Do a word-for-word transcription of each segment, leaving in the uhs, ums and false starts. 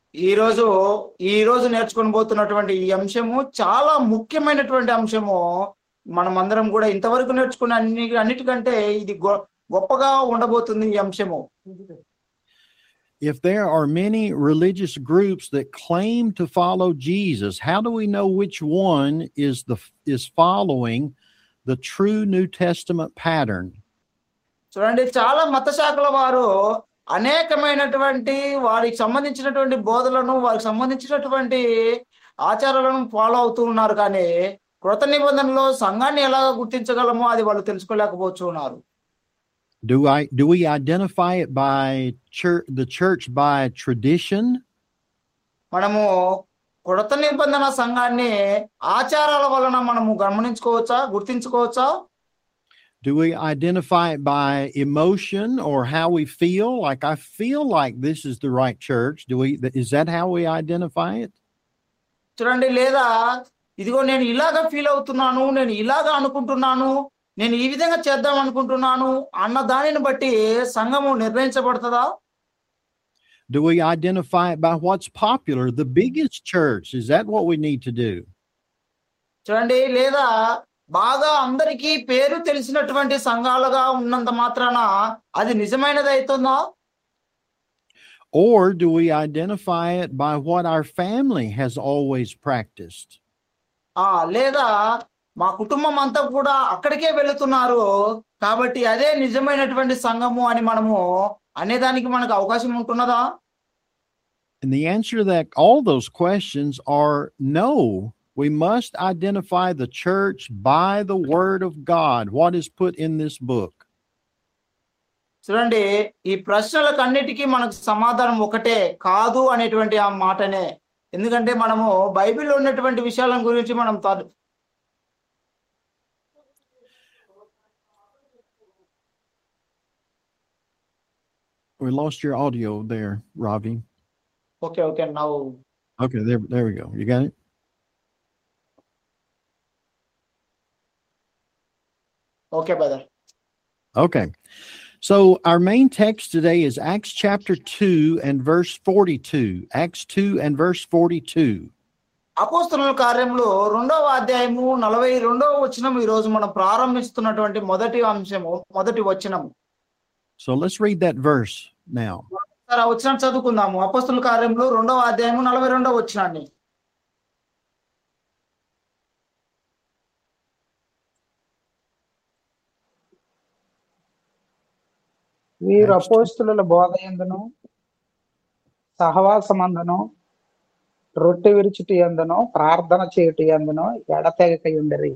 ఈ రోజు ఈ రోజు నేర్చుకొని పోతున్నటువంటి ఈ అంశము చాలా ముఖ్యమైనటువంటి అంశము. మనమందరం కూడా ఇంతవరకు నేర్చుకున్న అన్ని అన్నిటికంటే ఇది గొప్పగా ఉండబోతుంది ఈ అంశము. If there are many religious groups that claim to follow Jesus, how do we know which one is the is following the true New Testament pattern? చూడండి, చాలా మత శాఖల వారు అనేకమైనటువంటి వారికి సంబంధించినటువంటి బోధలను వారికి సంబంధించినటువంటి ఆచారాలను ఫాలో అవుతూ ఉన్నారు. కానీ కృత నిబంధనలో సంఘాన్ని ఎలా గుర్తించగలమో అది వాళ్ళు తెలుసుకోలేకపోతూ ఉన్నారు. Do I do we identify it by church, the church by tradition? మనము కృత నిబంధన సంఘాన్ని ఆచారాల వలన మనము గమనించుకోవచ్చా, గుర్తించుకోవచ్చా? Do we identify it by emotion or how we feel? Like, I feel like this is the right church. Do we, is that how we identify it? చూడండి, లేదా ఇదిగో నేను ఇలాగా ఫీల్ అవుతున్నాను, నేను ఇలాగా అనుకుంటున్నాను, నేను ఈ విధంగా చేద్దాం అనుకుంటున్నాను అన్న దానిని బట్టి సంఘము నిర్ణయించబడుతుందా? Do we identify it by what's popular, the biggest church? Is that what we need to do? చూడండి, లేదా బాగా అందరికీ పేరు తెలిసినటువంటి సంఘాలుగా ఉన్నంత మాత్రాన అది నిజమైనది అవుతుందా? Or do we identify it by what our family has always practiced? ఆ లేదా మా కుటుంబం అంతా కూడా అక్కడికే వెళుతున్నారు కాబట్టి అదే నిజమైనటువంటి సంఘము అని మనము అనేదానికి మనకు అవకాశం ఉంటున్నదా? And the answer to that, all those questions are no. We must identify the church by the word of God, what is put in this book. చూడండి, ఈ ప్రశ్నలకు అన్నిటికీ మనకు సమాధానం ఒకటే, కాదు అనేటువంటి ఆ మాటనే. ఎందుకంటే మనము బైబిల్లో ఉన్నటువంటి విషయాల గురించి మనం We lost your audio there, Ravi. Okay, okay, now. Okay, there, there we go. You got it? Okay, brother. Okay. So our main text today is Acts chapter two and verse forty-two. Acts two and verse forty-two. అపోస్తలుల కార్యములు రెండవ అధ్యాయము నలభై రెండవ వచనం ఈ రోజు మనం ప్రారంభిస్తున్నటువంటి మొదటి అంశము, మొదటి వచనము. So let's read that verse now. సరే, వచనం చదువుకుందాము. అపోస్తలుల కార్యములు రెండవ అధ్యాయము నలభై రెండవ వచనాన్ని. వీరు అపోస్తలుల బోధ యందును సహవాసమందును రొట్టె విరుచుటి యందును ప్రార్థన చేయుటి యందును ఎడతెగక ఉండరి.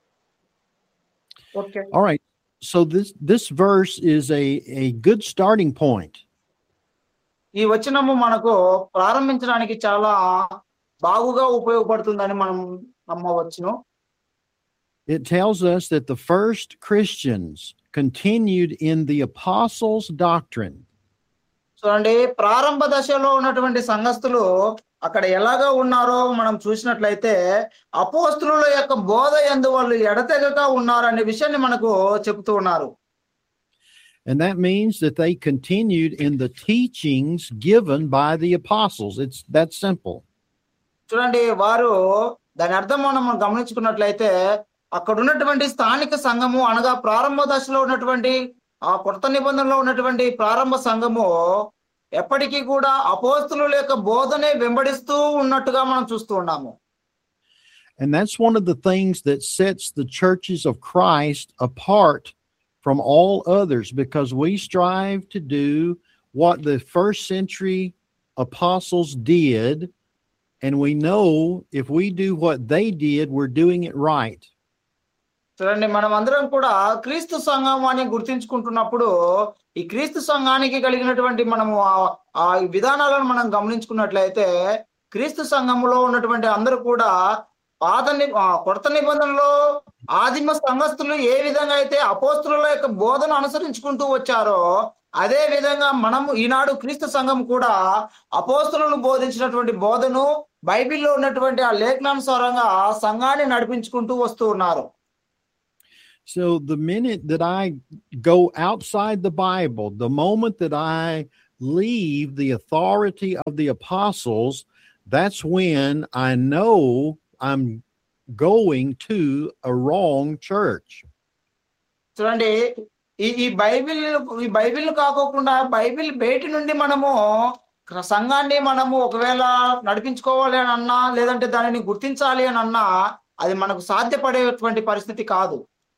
Okay. All right. So this this verse is a a good starting point. ఈ వచనము మనకు ప్రారంభించడానికి చాలా బాగుగా ఉపయోగపడుతుందని మనం నమ్మవచ్చును. It tells us that the first Christians continued in the apostles' doctrine. చూడండి, ప్రారంభ దశలో ఉన్నటువంటి సంఘస్థులు అక్కడ ఎలాగా ఉన్నారో మనం చూసినట్లయితే అపోస్తలుల యొక్క బోధ యందు వాళ్ళు ఎడతెగక ఉన్నారనే విషయాన్ని మనకు చెప్తూ ఉన్నారు. And that means that they continued in the teachings given by the apostles. It's that simple. చూడండి, వారు దాని అర్థం మనం గమనించుకున్నట్లయితే అక్కడ ఉన్నటువంటి స్థానిక సంఘము అనగా ప్రారంభ దశలో ఉన్నటువంటి ఆ కొత్త నిబంధనలో ఉన్నటువంటి ప్రారంభ సంఘము ఎప్పటికీ కూడా అపోస్తలుల యొక్క బోధనే వెంబడిస్తూ ఉన్నట్టుగా మనం చూస్తూ ఉన్నాము. And that's one of the things that sets the churches of Christ apart from all others, because we strive to do what the first century apostles did, and we know if we do what they did, we're doing it right. చూడండి, మనం అందరం కూడా క్రీస్తు సంఘం అని గుర్తించుకుంటున్నప్పుడు ఈ క్రీస్తు సంఘానికి కలిగినటువంటి మనము ఆ విధానాలను మనం గమనించుకున్నట్లయితే క్రీస్తు సంఘములో ఉన్నటువంటి అందరూ కూడా పాత కొత్త నిబంధనలో ఆదిమ సంఘస్థులు ఏ విధంగా అయితే అపోస్తలుల యొక్క బోధను అనుసరించుకుంటూ వచ్చారో అదే విధంగా మనము ఈనాడు క్రీస్తు సంఘం కూడా అపోస్తలులు బోధించినటువంటి బోధను బైబిల్లో ఉన్నటువంటి ఆ లేఖనానుసారంగా సంఘాన్ని నడిపించుకుంటూ వస్తూ ఉన్నారు. So the minute that I go outside the Bible, the moment that I leave the authority of the apostles, that's when I know I'm going to a wrong church. చూడండి, ఈ ఈ బైబిల్ ఈ బైబిల్ కాకోకుండా Bible బయటి నుండి మనము క్ర- సంఘాన్ని మనము ఒకవేళ నడిపించుకోవాలి అని అన్నా, లేదంటే దానిని గుర్తించాలి అని అన్నా, అది మనకు సాధ్యపడేటువంటి పరిస్థితి కాదు.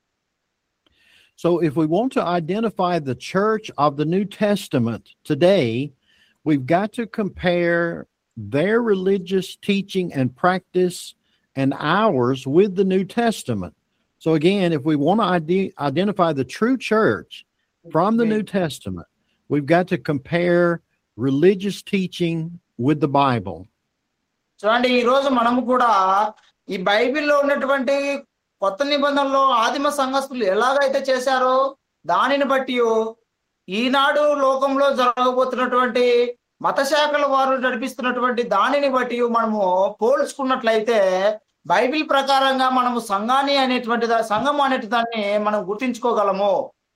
So if we want to identify the church of the New Testament today, we've got to compare their religious teaching and practice and ours with the New Testament. So again, if we want to ide- identify the true church from the New Testament, we've got to compare religious teaching with the Bible. చూడండి, ఈ రోజు మనము కూడా ఈ బైబిల్లో ఉన్నటువంటి కొత్త నిబంధనలో ఆదిమ సంఘస్థులు ఎలాగైతే చేశారో దానిని బట్టి ఈనాడు లోకంలో జరగబోతున్నటువంటి మత శాఖల వారు నడిపిస్తున్నటువంటి దానిని బట్టి మనము పోల్చుకున్నట్లయితే బైబిల్ ప్రకారంగా మనము సంఘాన్ని అనేటువంటి దా- సంఘం అనేటి దాన్ని మనం గుర్తించుకోగలము.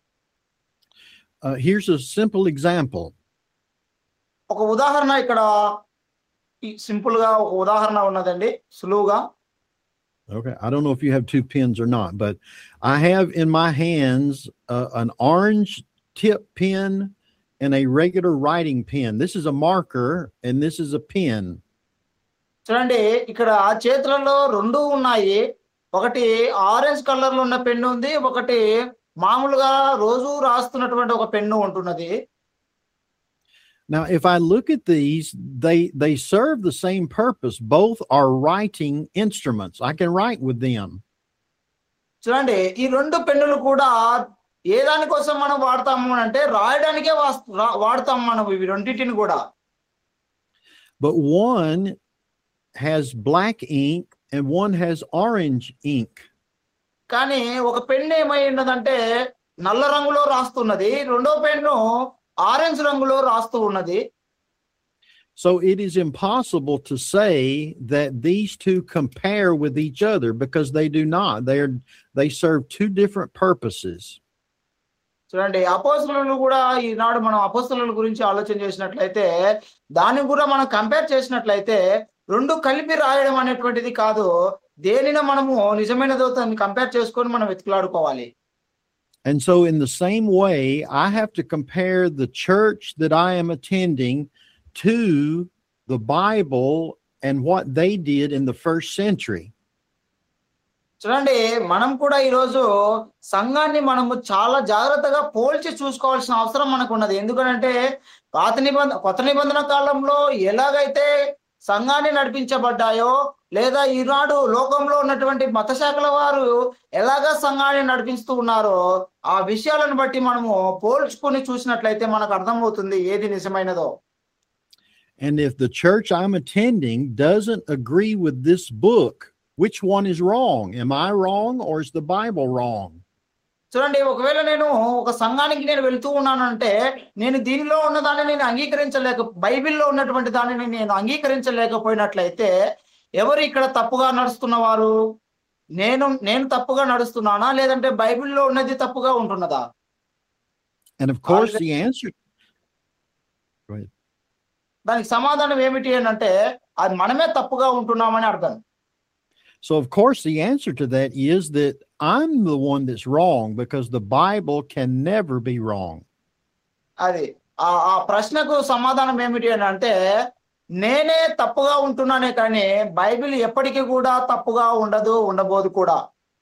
Uh, here's a simple example. ఒక ఉదాహరణ ఇక్కడ సింపుల్ గా ఒక ఉదాహరణ ఉన్నదండి, సులువుగా. Okay, I don't know if you have two pens or not, but I have in my hands uh, an orange tip pen and a regular writing pen. This is a marker and this is a pen. చూడండి, ఇక్కడ చేతులలో రెండు ఉన్నాయి. ఒకటి orange colour లో ఉన్న pen ఉంది, ఒకటి మామూలుగా రోజు రాస్తున్నటువంటి ఒక పెన్ను ఉంటున్నది. Now, if I look at these, they they serve the same purpose. Both are writing instruments. I can write with them. చూడండి, ఈ రెండు పెన్నులు కూడా ఏ దానికోసం మనం వాడతాము అంటే రాయడానికే వాస్- రా- వాడతాం మనం ఇవి రెండింటిని కూడా. But one has black ink and one has orange ink. కానీ ఒక పెన్ను ఏమై ఉన్నదంటే నల్ల రంగులో రాస్తున్నది, రెండో పెన్ను ఆరెంజ్ రంగులో రాస్తూ ఉన్నది. So it is impossible to say that these two compare with each other because they do not. They are they serve two different purposes. చూడండి, అపోస్తలులు కూడా ఈనాడు మనం అపోస్తలుల గురించి ఆలోచన చేసినట్లయితే దాన్ని కూడా మనం కంపేర్ చేసినట్లయితే రెండు కలిపి రాయడం అనేటువంటిది కాదు. దేనిని మనము నిజమైనదో దాన్ని కంపేర్ చేసుకొని మనం వెతుకులాడుకోవాలి. And so in the same way, I have to compare the church that I am attending to the Bible and what they did in the first century. చూడండి, మనం కూడా ఈరోజు సంఘాన్ని మనము చాలా జాగ్రత్తగా పోల్చి చూసుకోవాల్సిన అవసరం మనకు ఉన్నది. ఎందుకంటే పాత నిబంధన కొత్త నిబంధన కాలంలో ఎలాగైతే సంఘాన్ని నడిపించబడ్డాయో, లేదా ఈనాడు లోకంలో ఉన్నటువంటి మత శాఖల వారు ఎలాగా సంఘాన్ని నడిపిస్తూ ఉన్నారో ఆ విషయాలను బట్టి మనము పోల్చుకొని చూసినట్లయితే మనకు అర్థమవుతుంది ఏది నిజమైనదో. And if the church I'm attending doesn't agree with this book, which one is wrong? Am I wrong or is the Bible wrong? చూడండి, ఒకవేళ నేను ఒక సంఘానికి నేను వెళ్తూ ఉన్నానంటే నేను దీనిలో ఉన్న దాన్ని నేను అంగీకరించలేక బైబిల్లో ఉన్నటువంటి దానిని నేను అంగీకరించలేకపోయినట్లయితే ఎవరు ఇక్కడ తప్పుగా నడుస్తున్నవారు? నేను నేను తప్పుగా నడుస్తున్నానా, లేదంటే బైబిల్లో ఉన్నది తప్పుగా ఉంటున్నదా? And of course the answer Go ahead. దానికి సమాధానం ఏమిటి అని అంటే అది మనమే తప్పుగా ఉంటున్నామని అర్థం. So of course the answer to that is that I'm the one that's wrong because the Bible can never be wrong. అది ఆ ఆ ప్రశ్నకు సమాధానం ఏమిటి అని అంటే నేనే తప్పుగా ఉంటున్నానే కానీ బైబిల్ ఎప్పటికీ కూడా తప్పుగా ఉండదు, ఉండబోదు కూడా.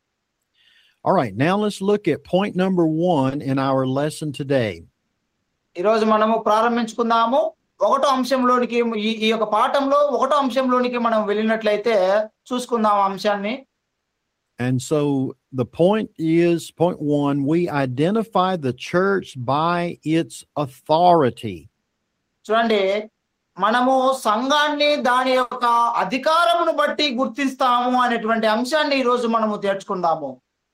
All right, now let's look at point number one in our lesson today. ఈరోజు మనము ప్రారంభించుకుందాము. ఒకటో అంశంలోనికి ఈ ఈ యొక్క పాఠంలో ఒకటో అంశంలోనికి మనం వెళ్ళినట్లయితే చూసుకుందాం అంశాన్ని. And so the point is, point one, we identify the church by its authority. చూడండి, మనము సంఘాన్ని దాని యొక్క అధికారమును బట్టి గుర్తిస్తాము అనేటువంటి అంశాన్ని ఈరోజు మనము తెచ్చుకుందాము.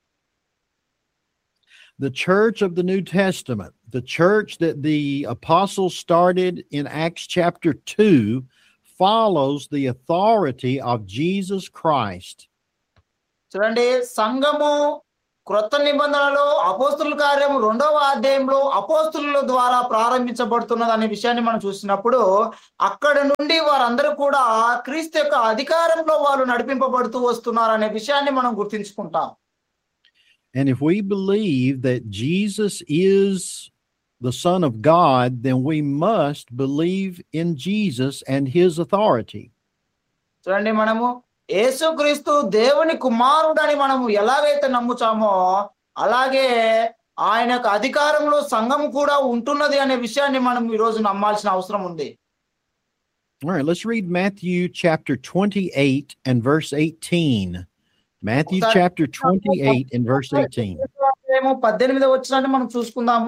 The church of the New Testament, the church that the apostles started in Acts chapter two, follows the authority of Jesus Christ. చూడండి, సంఘము క్రొత్త నిబంధనలో అపోస్తుల కార్యము రెండవ అధ్యాయంలో అపోస్తుల ద్వారా ప్రారంభించబడుతున్నది అనే విషయాన్ని మనం చూసినప్పుడు అక్కడ నుండి వారందరూ కూడా క్రీస్తు యొక్క అధికారంలో వాళ్ళు నడిపింపబడుతూ వస్తున్నారు అనే విషయాన్ని మనం గుర్తించుకుంటాం. And if we believe that Jesus is the Son of God, then we must believe in Jesus and his authority. చూడండి, మనము యేసుక్రీస్తు దేవుని కుమారుడని మనము ఎలాగైతే నమ్ముతామో అలాగే ఆయన యొక్క అధికారంలో సంఘం కూడా ఉంటున్నది అనే విషయాన్ని మనం ఈ రోజు నమ్మాల్సిన అవసరం ఉంది. All right, let's read Matthew chapter twenty-eight and verse eighteen. Matthew chapter twenty-eight and verse eighteen. పద్దెనిమిది వచనాన్ని మనం చూసుకుందాము.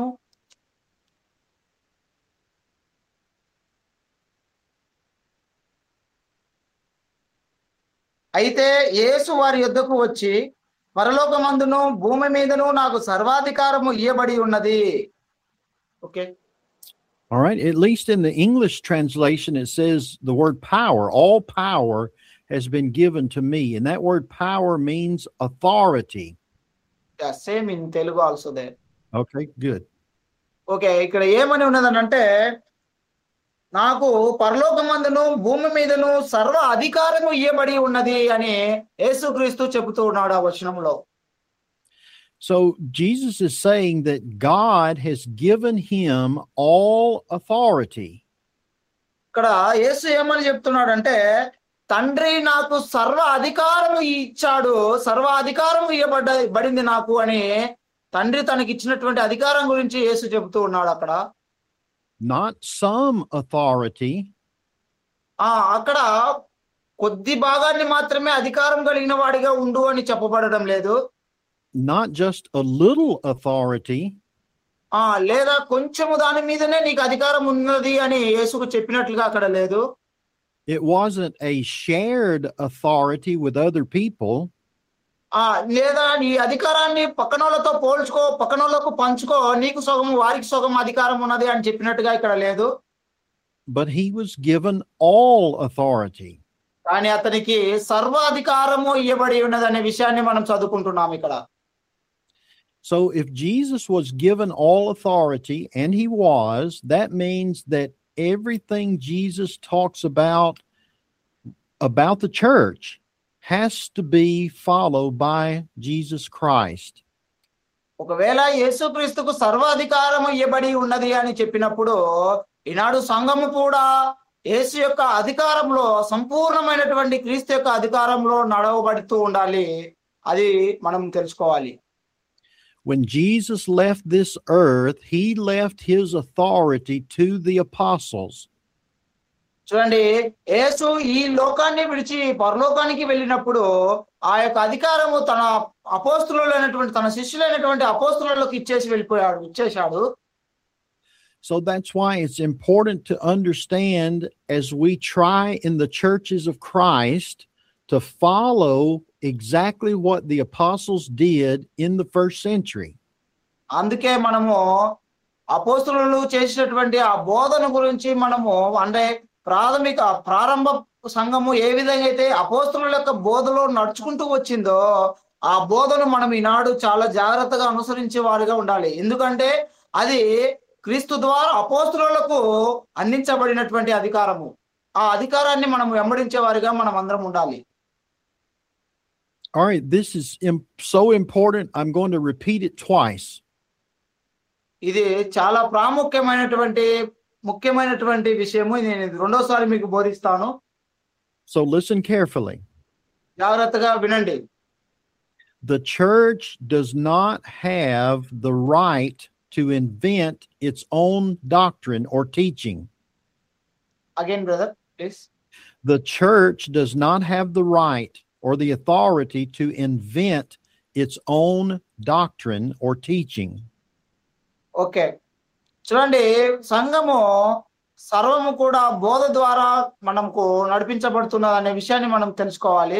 అయితే యేసు వారి యొద్దకు వచ్చి, పరలోకమందును భూమి మీదను నాకు సర్వాధికారము ఇయ్యబడి ఉన్నది. Okay. All right, at least in the English translation it says the word power. All power has been given to me, and that word power means authority. Yeah, same in Telugu also there. Okay, good. Okay, ఇక్కడ ఏమని ఉన్నదనంటే, నాకు పరలోకమందును భూమి మీదను సర్వ అధికారము ఇయ్యబడి ఉన్నది అని యేసుక్రీస్తు చెబుతూ ఉన్నాడు ఆ వచనంలో. So Jesus is saying that God has given him all authority. ఇక్కడ యేసు ఏమని చెప్తున్నాడంటే, తండ్రి నాకు సర్వ అధికారము ఇచ్చాడు, సర్వ అధికారము ఇవ్వబడ్డ బడింది నాకు అని తండ్రి తనకి ఇచ్చినటువంటి అధికారం గురించి యేసు చెబుతూ ఉన్నాడు అక్కడ. Not some authority. ఆ అక్కడ కొద్ది భాగాన్ని మాత్రమే అధికారం కలిగిన వాడిగా ఉండు అని చెప్పబడడం లేదు. Not just a little authority. ఆ లేదా కొంచెము దాని మీదనే నీకు అధికారం ఉన్నది అని యేసుకు చెప్పినట్లుగా అక్కడ లేదు. It wasn't a shared authority with other people. ఆ లేదా నీ అధికారాన్ని పక్కనోళ్ళతో పోల్చుకో, పక్కనోళ్ళకు పంచుకో, నీకు సగం వారికి సగం అధికారం ఉన్నది అని చెప్పినట్టుగా ఇక్కడ లేదు. But he was given all authority. కానీ అతనికి సర్వాధికారము ఇవ్వబడి ఉన్నది అనే విషయాన్ని మనం చదువుకుంటున్నాం ఇక్కడ. So if Jesus was given all authority, and he was, that means that everything Jesus talks about about the church has to be followed by Jesus Christ. ఒకవేళ యేసుక్రీస్తుకు సర్వాధికారము ఇవ్వబడి ఉన్నది అని చెప్పినప్పుడు ఈనాడు సంఘము కూడా యేసు యొక్క అధికారంలో, సంపూర్ణమైనటువంటి క్రీస్తు యొక్క అధికారంలో నడవబడుతూ ఉండాలి. అది మనం తెలుసుకోవాలి. When Jesus left this earth, he left his authority to the apostles. చూడండి, యేసు ఈ లోకాన్ని విడిచి పరలోకానికి వెళ్ళినప్పుడు ఆ యొక్క అధికారము తన అపోస్తులైనటువంటి తన శిష్యులైనటువంటి అపోస్తులకు ఇచ్చేసి వెళ్ళిపోయాడు ఇచ్చేశాడు. So that's why it's important to understand, as we try in the churches of Christ to follow exactly what the apostles did in the first century. అందుకే మనము అపోస్తులు చేసినటువంటి ఆ బోధన గురించి మనము అంటే ప్రాథమిక ప్రారంభ సంఘము ఏ విధంగా అయితే అపోస్తుల యొక్క బోధలో నడుచుకుంటూ వచ్చిందో ఆ బోధను మనం ఈనాడు చాలా జాగ్రత్తగా అనుసరించే వారిగా ఉండాలి. ఎందుకంటే అది క్రీస్తు ద్వారా అపోస్తులకు అందించబడినటువంటి అధికారము. ఆ అధికారాన్ని మనం వెంబడించే వారిగా మనం అందరం ఉండాలి. All right, this is im- so important. I'm going to repeat it twice. ఇది చాలా ప్రాముఖ్యమైనటువంటి ముఖ్యమైనటువంటి విషయము. నేను ఇది రెండోసారి మీకు బోధిస్తాను. So listen carefully. జాగ్రత్తగా వినండి. The church does not have the right to invent its own doctrine or teaching. Again, brother, please. The church does not have the right or the authority to invent its own doctrine or teaching. Okay, చూడండి, సంఘము సర్వము కూడా బోధ ద్వారా మనకు నడిపించబడుతున్నది అనే విషయాన్ని మనం తెలుసుకోవాలి.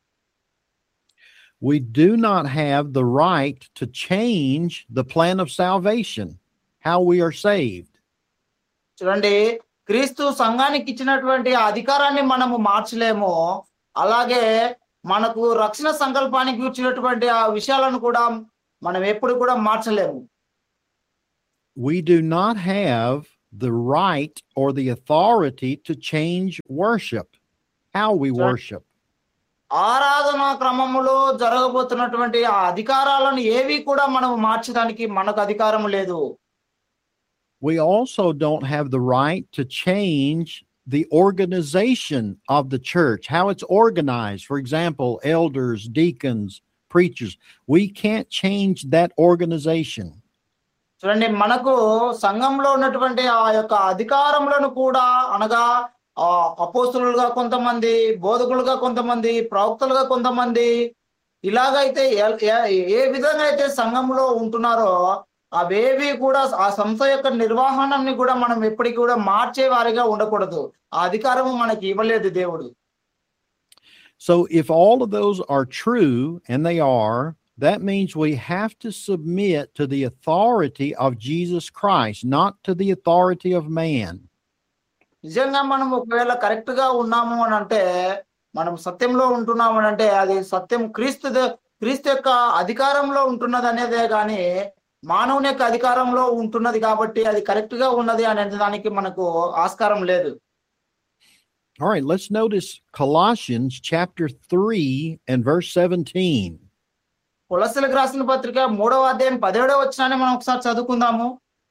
We do not have the right to change the plan of salvation, how we are saved. చూడండి, క్రీస్తు సంఘానికి ఇచ్చినటువంటి ఆ అధికారాన్ని మనము మార్చలేము. అలాగే మనకు రక్షణ సంకల్పానికి ఇచ్చినటువంటి ఆ విషయాలను కూడా మనం ఎప్పుడు కూడా మార్చలేము. We do not have the right or the authority to change worship, how we Sure. worship. ఆరాధన క్రమములో జరగబోతున్నటువంటి ఆ అధికారాలను ఏవి కూడా మనం మార్చడానికి మనకు అధికారం లేదు. We also don't have the right to change the organization of the church, how it's organized. For example, elders, deacons, preachers. We can't change that organization. చూడండి, మనకు సంఘంలో ఉన్నటువంటి ఆ యొక్క అధికారములను కూడా, అనగా ఆ అపోస్తులుగా కొంతమంది, బోధకులుగా కొంతమంది, ప్రవక్తలుగా కొంతమంది, ఇలాగైతే ఎ- ఎ- ఏ విధంగా అయితే సంఘంలో ఉంటున్నారో అవేవి కూడా ఆ సంస్థ యొక్క నిర్వహణని కూడా మనం ఎప్పటికీ కూడా మార్చే వారిగా ఉండకూడదు. ఆ అధికారము మనకి ఇవ్వలేదు దేవుడు. So if all of those are true, and they are, that means we have to submit to the authority of Jesus Christ, not to the authority of man. నిజంగా మనం ఒకవేళ కరెక్ట్ గా ఉన్నాము అని అంటే, మనం సత్యంలో ఉంటున్నాము అని అంటే, అది సత్యం క్రీస్తు ద- క్రీస్తు యొక్క అధికారంలో ఉంటున్నది అనేదే గాని మానవుని యొక్క అధికారంలో ఉంటున్నది కాబట్టి అది కరెక్ట్ గా ఉన్నది అనే దానికి మనకు ఆస్కారం లేదు. All right, let's notice Colossians chapter three and verse seventeen. కొలస్సీలకు రాసిన పత్రిక మూడవ అధ్యాయం పదిహేడవ వచనాన్ని మనం ఒకసారి చదువుకుందాము.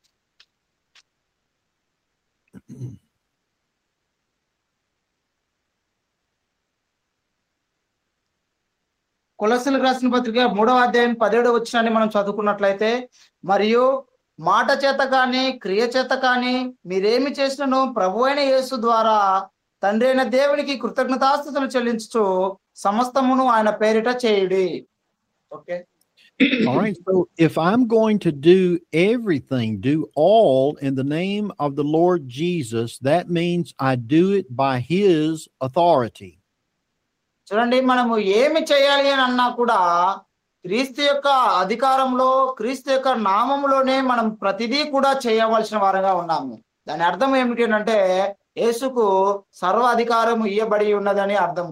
కొలస్సీలకు రాసిన పత్రిక మూడవ అధ్యాయం పదిహేడవ వచనాన్ని మనం చదువుకున్నట్లయితే, మరియు మాట చేత కానీ క్రియ చేత కానీ మీరేమి చేసినను ప్రభు అయిన యేసు ద్వారా తండ్రి అయిన దేవునికి కృతజ్ఞతాస్తుతులు చెల్లించుచు సమస్తమును ఆయన పేరిట చేయుడి. Okay, All right, so if I'm going to do everything, do all in the name of the Lord Jesus, that means I do it by his authority. చూడండి, మనము ఏమి చేయాలి అని అన్నా కూడా క్రీస్తు యొక్క అధికారంలో, క్రీస్తు యొక్క నామములోనే మనం ప్రతిదీ కూడా చేయవలసిన వారంగా ఉన్నాము. దాని అర్థం ఏమిటి అంటే, యేసుకు సర్వ అధికారము ఇయ్యబడి ఉన్నదని అర్థం.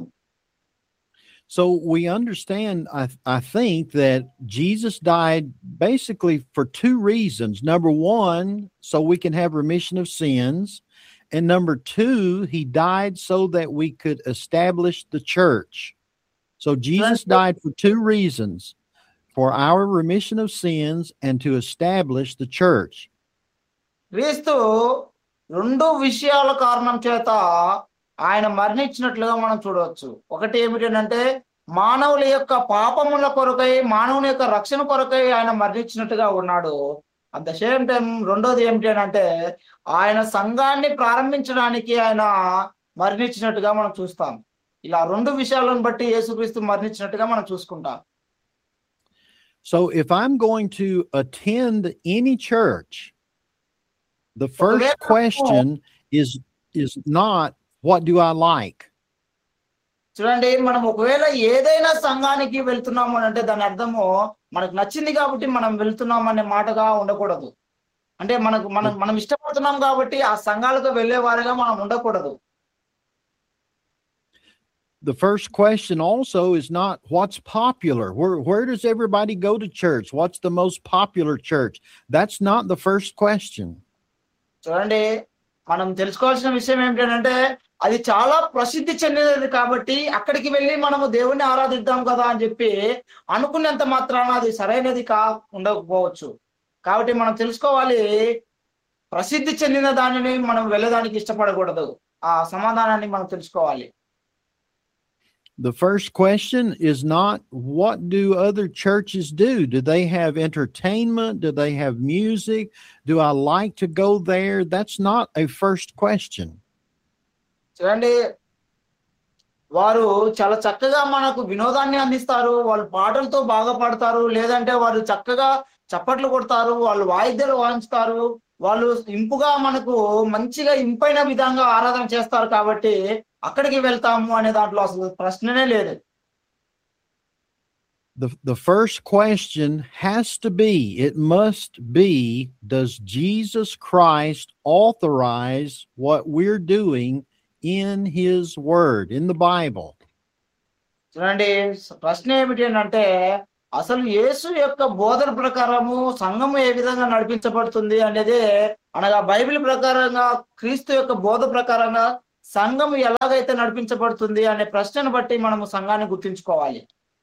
So we understand, I, I think, that Jesus died basically for two reasons. Number one, so we can have remission of sins. And number two, he died so that we could establish the church. So Jesus died for two reasons: for our remission of sins and to establish the church. క్రీస్తు రెండు విషయాల కారణం చేత ఆయన మరణించినట్లుగా మనం చూడవచ్చు. ఒకటి ఏమిటంటే, మానవుల యొక్క పాపముల కొరకై, మానవుని యొక్క రక్షణ కొరకై ఆయన మరణించినట్టుగా ఉన్నాడు. అట్ ద సేమ్ టైం రెండోది ఏమిటి అంటే, ఆయన సంఘాన్ని ప్రారంభించడానికి ఆయన మరణించినట్టుగా మనం చూస్తాం. ఇలా రెండు విషయాలను బట్టి యేసుక్రీస్తు మరణించినట్టుగా మనం చూసుకుంటాం. So if I'm going to attend any church, the first question is is not what do I like? చూడండి, మనం ఒకవేళ ఏదైనా సంఘానికి వెళ్తున్నాము అని అంటే దాని అర్థము మనకు నచ్చింది కాబట్టి మనం వెళ్తున్నాం అనే మాటగా ఉండకూడదు. అంటే మనకు మనం మనం ఇష్టపడుతున్నాం కాబట్టి ఆ సంఘాలకు వెళ్ళే వారిగా మనం ఉండకూడదు. The first question also is not what's popular. Where where does everybody go to church? What's the most popular church? That's not the first question. చూడండి, మనం తెలుసుకోవాల్సిన విషయం ఏమిటంటే, అది చాలా ప్రసిద్ధి చెందినది కాబట్టి అక్కడికి వెళ్ళి మనము దేవుణ్ణి ఆరాధిద్దాం కదా అని చెప్పి అనుకున్నంత మాత్రాన అది సరైనది కా ఉండకపోవచ్చు. కాబట్టి మనం తెలుసుకోవాలి, ప్రసిద్ధి చెందిన దానిని మనం వెళ్ళడానికి ఇష్టపడకూడదు. ఆ సమాధానాన్ని మనం తెలుసుకోవాలి. The first question is not what do other churches do? Do they have entertainment? Do they have music? Do I like to go there? That's not a first question. చూడండి, వారు చాలా చక్కగా మనకు వినోదాన్ని అందిస్తారు. వాళ్ళు పాటలతో బాగా పాడతారు, లేదంటే వారు చక్కగా చప్పట్లు కొడతారు, వాళ్ళు వాయిద్యాలు వాయించుతారు, వాళ్ళు ఇంపుగా మనకు మంచిగా ఇంపైన విధంగా ఆరాధన చేస్తారు. కాబట్టి అక్కడికి వెళ్తాము అనే దాంట్లో అసలు ప్రశ్ననే లేదు. The, the first question has to be, it must be, does Jesus Christ authorize what we're doing in his word, in the Bible? చూడండి, ప్రశ్న ఏమిటి అంటే, అసలు యేసు యొక్క బోధన ప్రకారము సంఘము ఏ విధంగా నడిపించబడుతుంది అనేదే, అనగా బైబిల్ ప్రకారంగా క్రీస్తు యొక్క బోధ ప్రకారంగా సంఘము ఎలాగైతే నడిపించబడుతుంది అనే ప్రశ్నను బట్టి మనము సంఘాన్ని గుర్తించుకోవాలి.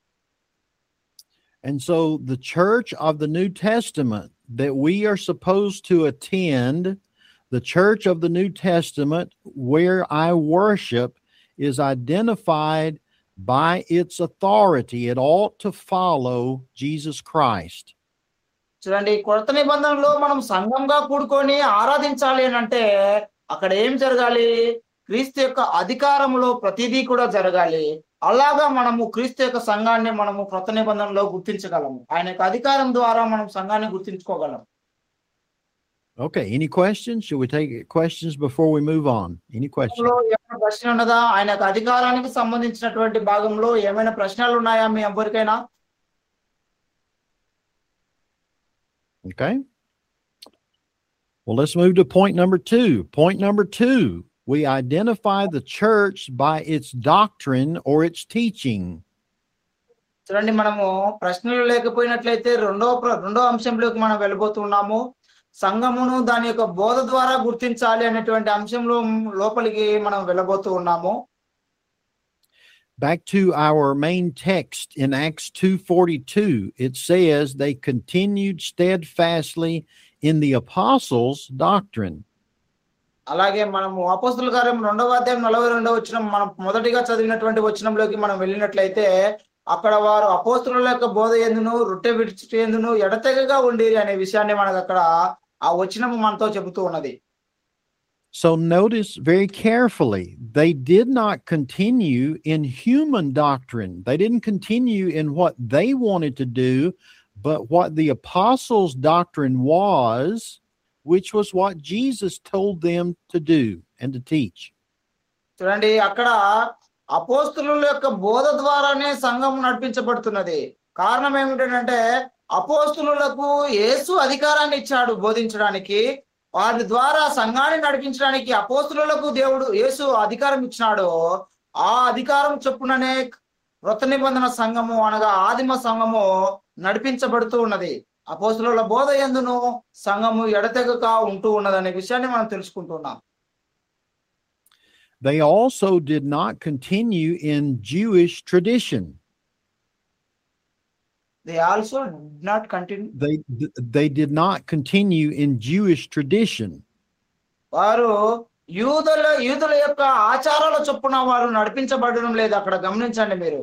And so the church of the New Testament that we are supposed to attend, the church of the New Testament where I worship, is identified by its authority. It ought to follow Jesus Christ. చూడండి, కొత్త నిబంధనలో మనం సంఘంగా కూడుకొని ఆరాధించాలి అని అంటే అక్కడ ఏం జరగాలి? క్రీస్తు యొక్క అధికారంలో ప్రతిదీ కూడా జరగాలి. అలాగా మనము క్రీస్తు యొక్క సంఘాన్ని మనము కొత్త నిబంధనలో గుర్తించగలము. ఆయన యొక్క అధికారం ద్వారా మనం సంఘాన్ని గుర్తించుకోగలం. Okay, any questions? Should we take questions before we move on? Any questions? ఏమైనా ప్రశ్న ఉన్నదా? ఆయన యొక్క అధికారానికి సంబంధించినటువంటి భాగంలో ఏమైనా ప్రశ్నలు ఉన్నాయా మీ ఎవరికైనా? Okay. Well, let's move to point number two. Point number two, we identify the church by its doctrine or its teaching. చూడండి, మనము ప్రశ్నలు లేకపోయినట్లయితే రెండో ప్ర- రెండో అంశంలోకి మనం వెళ్ళబోతున్నాము. సంఘమును దాని యొక్క బోధ ద్వారా గుర్తించాలి అనేటువంటి అంశంలో లోపలికి మనం వెళ్ళబోతూ ఉన్నాము. Back to our main text in Acts two forty-two, it says they continued steadfastly in the apostles' doctrine. అలాగే మనము అపోస్తుల కార్యం రెండవ అధ్యాయం నలభై రెండవ వచనం మనం మొదటిగా చదివినటువంటి వచనంలోకి మనం వెళ్ళినట్లయితే అక్కడ వారు అపోస్తుల యొక్క బోధ ఎందును రొట్టె విడిచుట ఎందును ఎడతెగగా ఉండేది అనే విషయాన్ని మనకు అక్కడ ఆ వచనము మనతో చెబుతూ ఉన్నది. So notice very carefully, they did not continue in human doctrine. They didn't continue in what they wanted to do, but what the apostles' doctrine was, which was what Jesus told them to do and to teach. చూడండి, అక్కడ అపోస్తుల యొక్క బోధ ద్వారానే సంఘం నడిపించబడుతున్నది. కారణం ఏమిటంటే అపోస్తులకు యేసు అధికారాన్ని ఇచ్చాడు బోధించడానికి. వారి ద్వారా సంఘాన్ని నడిపించడానికి అపోస్తులకు దేవుడు యేసు అధికారం ఇచ్చినాడు. ఆ అధికారం చొప్పుననే క్రొత్త నిబంధన సంఘము అనగా ఆదిమ సంఘము నడిపించబడుతూ ఉన్నది. అపోస్తుల బోధ యందును సంఘము ఎడతెగక ఉంటూ ఉన్నదనే విషయాన్ని మనం తెలుసుకుంటున్నాం. They also did not continue in Jewish tradition. They also did not continue. They they did not continue in Jewish tradition. వారు యూదుల యూదుల యొక్క ఆచారాల చొప్పున వారు నడిపించబడడం లేదు. అక్కడ గమనించండి మీరు.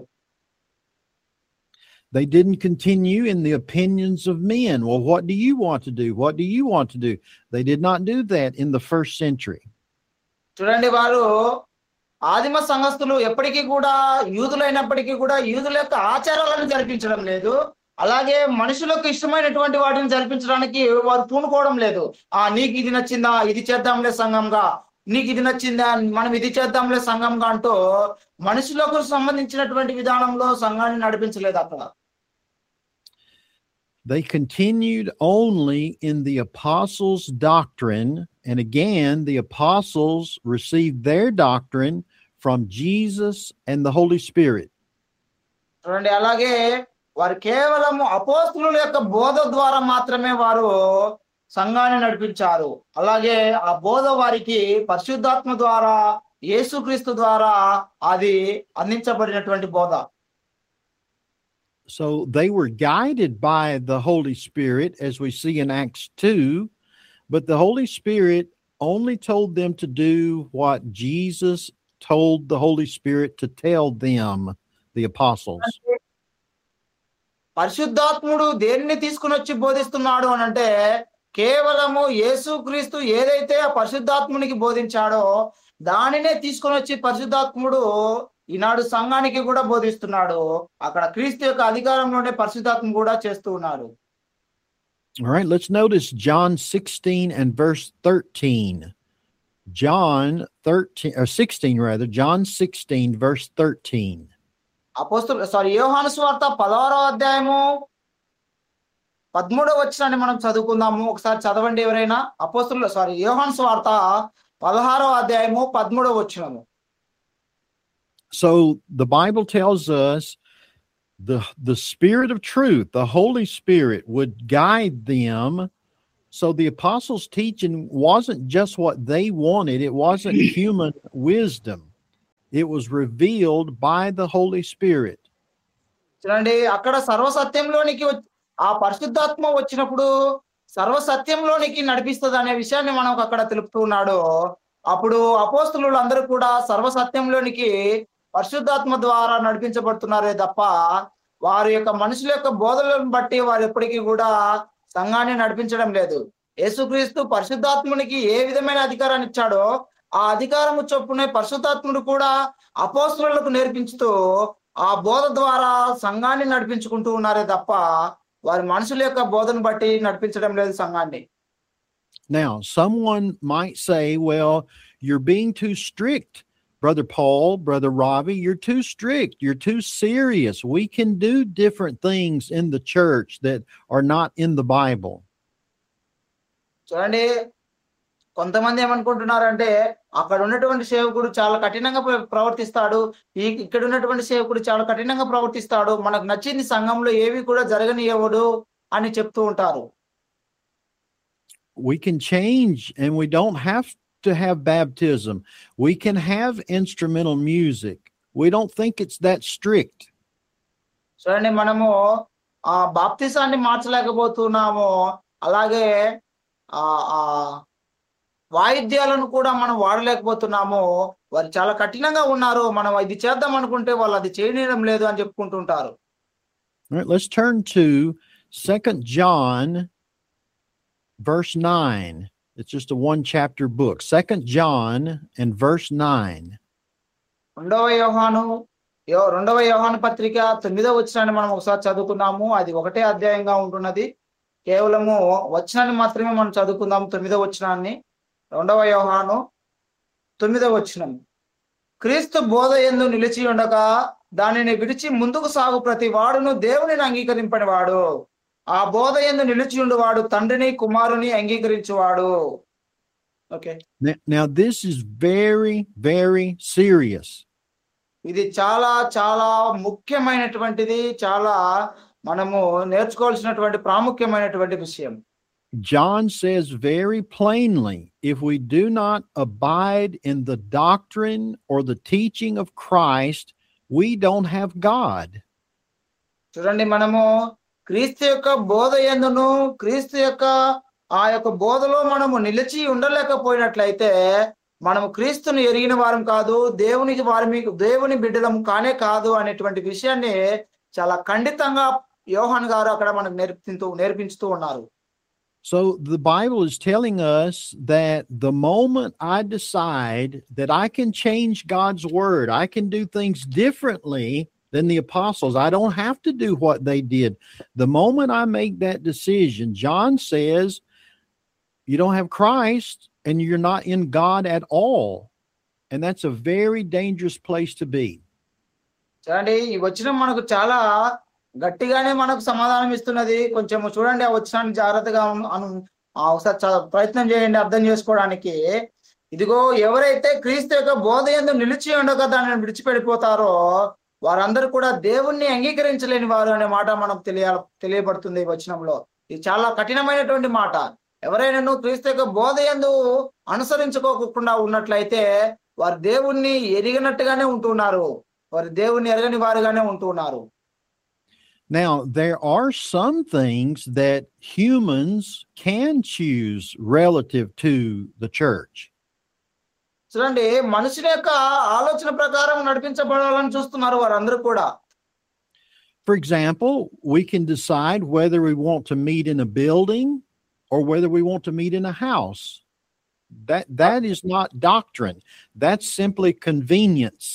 They didn't continue in the opinions of men. Well, what do you want to do? What do you want to do? They did not do that in the first century. చూడండి, వారు ఆదిమ సంఘస్థులు ఎప్పటికీ కూడా యూదులైనప్పటికీ కూడా యూదుల యొక్క ఆచారాలను జరిపించడం లేదు. అలాగే మనుషులకు ఇష్టమైనటువంటి వాటిని జరిపించడానికి వారు పూనుకోవడం లేదు. ఆ నీకు ఇది నచ్చిందా, ఇది చేద్దాంలే సంఘంగా, నీకు ఇది నచ్చిందా, మనం ఇది చేద్దాంలే సంఘంగా అంటూ మనుషులకు సంబంధించినటువంటి విధానంలో సంఘాన్ని నడిపించలేదు అక్కడ. They continued only in the apostles' doctrine. And again, the apostles received their doctrine from Jesus and the Holy Spirit. చూడండి, అలాగే వారు కేవలం అపోస్తుల యొక్క బోధ ద్వారా మాత్రమే వారు సంఘాన్ని నడిపించారు. అలాగే ఆ బోధ వారికి పరిశుద్ధాత్మ ద్వారా యేసుక్రీస్తు ద్వారా అది అందించబడినటువంటి బోధ. So they were guided by the Holy Spirit, as we see in Acts two, but the Holy Spirit only told them to do what Jesus told the Holy Spirit to tell them, the apostles. పరిశుద్ధాత్ముడు దేనిని తీసుకుని వచ్చి బోధిస్తున్నాడు అని అంటే కేవలము యేసుక్రీస్తు ఏదైతే ఆ పరిశుద్ధాత్మునికి బోధించాడో దానినే తీసుకొని వచ్చి పరిశుద్ధాత్ముడు ఈనాడు సంఘానికి కూడా బోధిస్తున్నాడు. అక్కడ క్రీస్తు యొక్క అధికారంలోనే పరిశుద్ధాత్మ కూడా చేస్తూ ఉన్నాడు. All right, let's notice John sixteen and verse thirteen. John thirteen or sixteen rather, John sixteen verse thirteen. అపోస్తలు సారీ యోహాను సువార్త పదహారవ అధ్యాయము పదమూడవ వచనాన్ని మనం చదువుకుందాము. ఒకసారి చదవండి ఎవరైనా. అపోస్తలు సారీ యోహాను సువార్త పదహారవ అధ్యాయము పదమూడవ వచనము. So the Bible tells us the, the Spirit of truth, the Holy Spirit, would guide them. So the apostles' teaching wasn't just what they wanted. It wasn't human wisdom. It was revealed by the Holy Spirit. చూడండి, అక్కడ సర్వసత్యంలోనికి వచ్- ఆ పరిశుద్ధాత్మ వచ్చినప్పుడు సర్వసత్యంలోనికి నడిపిస్తుంది అనే విషయాన్ని మనకు అక్కడ తెలుపుతూ ఉన్నాడు. అప్పుడు అపోస్తలులు అందరూ కూడా సర్వసత్యంలోనికి పరిశుద్ధాత్మ ద్వారా నడిపించబడుతున్నారే తప్ప వారి యొక్క మనుషుల యొక్క బోధనలను బట్టి వారు ఎప్పటికీ కూడా సంఘాన్ని నడిపించడం లేదు. యేసుక్రీస్తు పరిశుద్ధాత్మునికి ఏ విధమైన అధికారాన్ని ఇచ్చాడో ఆ అధికారము చొప్పునే పరిశుద్ధాత్ముడు కూడా అపోస్తలులకు నేర్పించుతూ ఆ బోధ ద్వారా సంఘాన్ని నడిపించుకుంటూ ఉన్నారే తప్ప వారి మనుషుల యొక్క బోధన బట్టి నడిపించడం లేదు సంఘాన్ని. Now, someone might say, well, you're being too strict, Brother Paul, Brother Ravi, you're too strict. You're too serious. We can do different things in the church that are not in the Bible. చూడండి, కొంతమంది ఏమనుకుంటున్నారంటే అక్కడ ఉన్నటువంటి సేవకుడు చాలా కఠినంగా ప్ర- ప్రవర్తిస్తాడు, ఈ ఇక్కడ ఉన్నటువంటి సేవకుడు చాలా కఠినంగా ప్రవర్తిస్తాడు, మనకు నచ్చింది సంఘంలో ఏవి కూడా జరగనివ్వడు అని చెప్తూ ఉంటారు. We can change, and we don't have to have baptism. We can have instrumental music. We don't think it's that strict. చూడండి, మనము ఆ బాప్తిసాన్ని మార్చలేకపోతున్నాము, అలాగే ఆ ఆ వాయిద్యాలను కూడా మనం వాడలేకపోతున్నాము. వారు చాలా కఠినంగా ఉన్నారు, మనం ఇది చేద్దాం అనుకుంటే వాళ్ళు అది చేయడం లేదు అని చెప్పుకుంటుంటారు. All right, let's turn to Second John, verse nine. It's just a one chapter book. Second John and verse nine. రెండవ యోహాను యో- రెండవ యోహాను పత్రిక తొమ్మిదవ వచనాన్ని మనం ఒకసారి చదువుకున్నాము. అది ఒకటే అధ్యాయంగా ఉంటున్నది. కేవలము వచనాన్ని మాత్రమే మనం చదువుకుందాం. తొమ్మిదవ వచనాన్ని, రెండవ యోహాను తొమ్మిదవ వచనం. క్రీస్తు బోధ యందు నిలిచి ఉండగా దానిని విడిచి ముందుకు సాగు ప్రతి వాడును దేవునిని అంగీకరింపని వాడు. ఆ బోధ యందు నిలిచి ఉండువాడు తండ్రిని కుమారుని అంగీకరించువాడు. Okay, Now, now this is very, very serious. ఇది చాలా చాలా ముఖ్యమైనటువంటిది, చాలా మనము నేర్చుకోవాల్సినటువంటి ప్రాముఖ్యమైనటువంటి విషయం. John says very plainly, if we do not abide in the doctrine or the teaching of Christ, we don't have God. చూడండి, మనము క్రీస్తు యొక్క బోధ యందును క్రీస్తు యొక్క ఆ యొక్క బోధలో మనము నిలిచి ఉండలేకపోయినట్లయితే మనము క్రీస్తుని ఎరిగిన వారం కాదు, దేవునికి వారి దేవుని బిడ్డలం కానే కాదు అనేటువంటి విషయాన్ని చాలా ఖండితంగా యోహాన్ గారు అక్కడ మనకు నేర్పిస్తూ నేర్పించుతూ ఉన్నారు. So the Bible is telling us that the moment I decide that I can change God's word, I can do things differently than the apostles. I don't have to do what they did. The moment I make that decision, John says, you don't have Christ and you're not in God at all. And that's a very dangerous place to be. చూడండి, ఈ వచనం మనకు చాలా గట్టిగానే మనకు సమాధానం ఇస్తున్నది. కొంచెం చూడండి, ఆ వచనాన్ని జాగ్రత్తగా అను- అను- ఆ ఒకసారి చ- ప్రయత్నం చేయండి అర్థం చేసుకోవడానికి. ఇదిగో, ఎవరైతే క్రీస్తు యొక్క బోధ యందు నిలిచి ఉండగా దానిని విడిచిపెడిపోతారో వారందరూ కూడా దేవుణ్ణి అంగీకరించలేని వారు అనే మాట మనకు తెలియ తెలియబడుతుంది ఈ వచనంలో. ఇది చాలా కఠినమైనటువంటి మాట. ఎవరైనా క్రీస్తు యొక్క బోధ యందు అనుసరించుకోకుండా ఉన్నట్లయితే వారు దేవుణ్ణి ఎరిగినట్టుగానే ఉంటున్నారు, వారు దేవుణ్ణి ఎరగని వారుగానే ఉంటున్నారు. Now, there are some things that humans can choose relative to the church. చూడండి, మనుషుల యొక్క ఆలోచన ప్రకారం నడిపించబడాలని చూస్తున్నారు వారందరూ కూడా. For example, we can decide whether we want to meet in a building or whether we want to meet in a house. That that is not doctrine. That's simply convenience.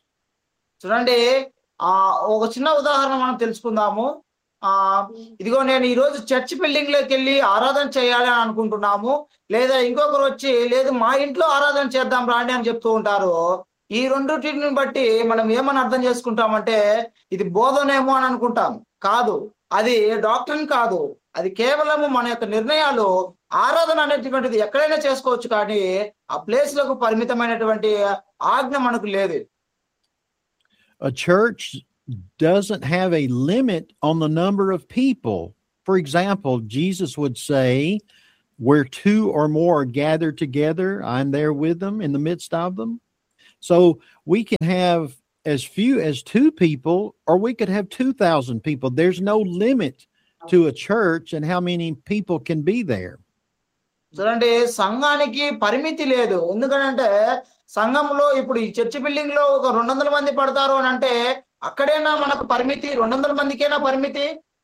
చూడండి, ఆ ఒక చిన్న ఉదాహరణ మనం తెలుసుకుందాము. ఆ ఇదిగో, నేను ఈ రోజు చర్చ్ బిల్డింగ్ లోకి వెళ్ళి ఆరాధన చేయాలి అని అనుకుంటున్నాము, లేదా ఇంకొకరు వచ్చి లేదు మా ఇంట్లో ఆరాధన చేద్దాం రాండి అని చెప్తూ ఉంటారు. ఈ రెండింటిని బట్టి మనం ఏమని అర్థం చేసుకుంటామంటే ఇది బోధనేమో అని అనుకుంటాం. కాదు, అది డాక్టరీన్ కాదు, అది కేవలము మన యొక్క నిర్ణయాలు. ఆరాధన అనేటువంటిది ఎక్కడైనా చేసుకోవచ్చు, కానీ ఆ ప్లేస్ లకు పరిమితమైనటువంటి ఆజ్ఞ మనకు లేదు. A church doesn't have a limit on the number of people. For example, Jesus would say, where two or more are gathered together, I'm there with them in the midst of them. So we can have as few as two people, or we could have two thousand people. There's no limit to a church and how many people can be there. చూడండి, సంఘానికి పరిమితి లేదు. ఎందుకంటే సంఘంలో ఇప్పుడు ఈ church building లో ఒక రెండు వందల మంది పడతారు అని అంటే అక్కడేనా మనకు పరిమితి? రెండు వందల మందికేనా పరిమితి?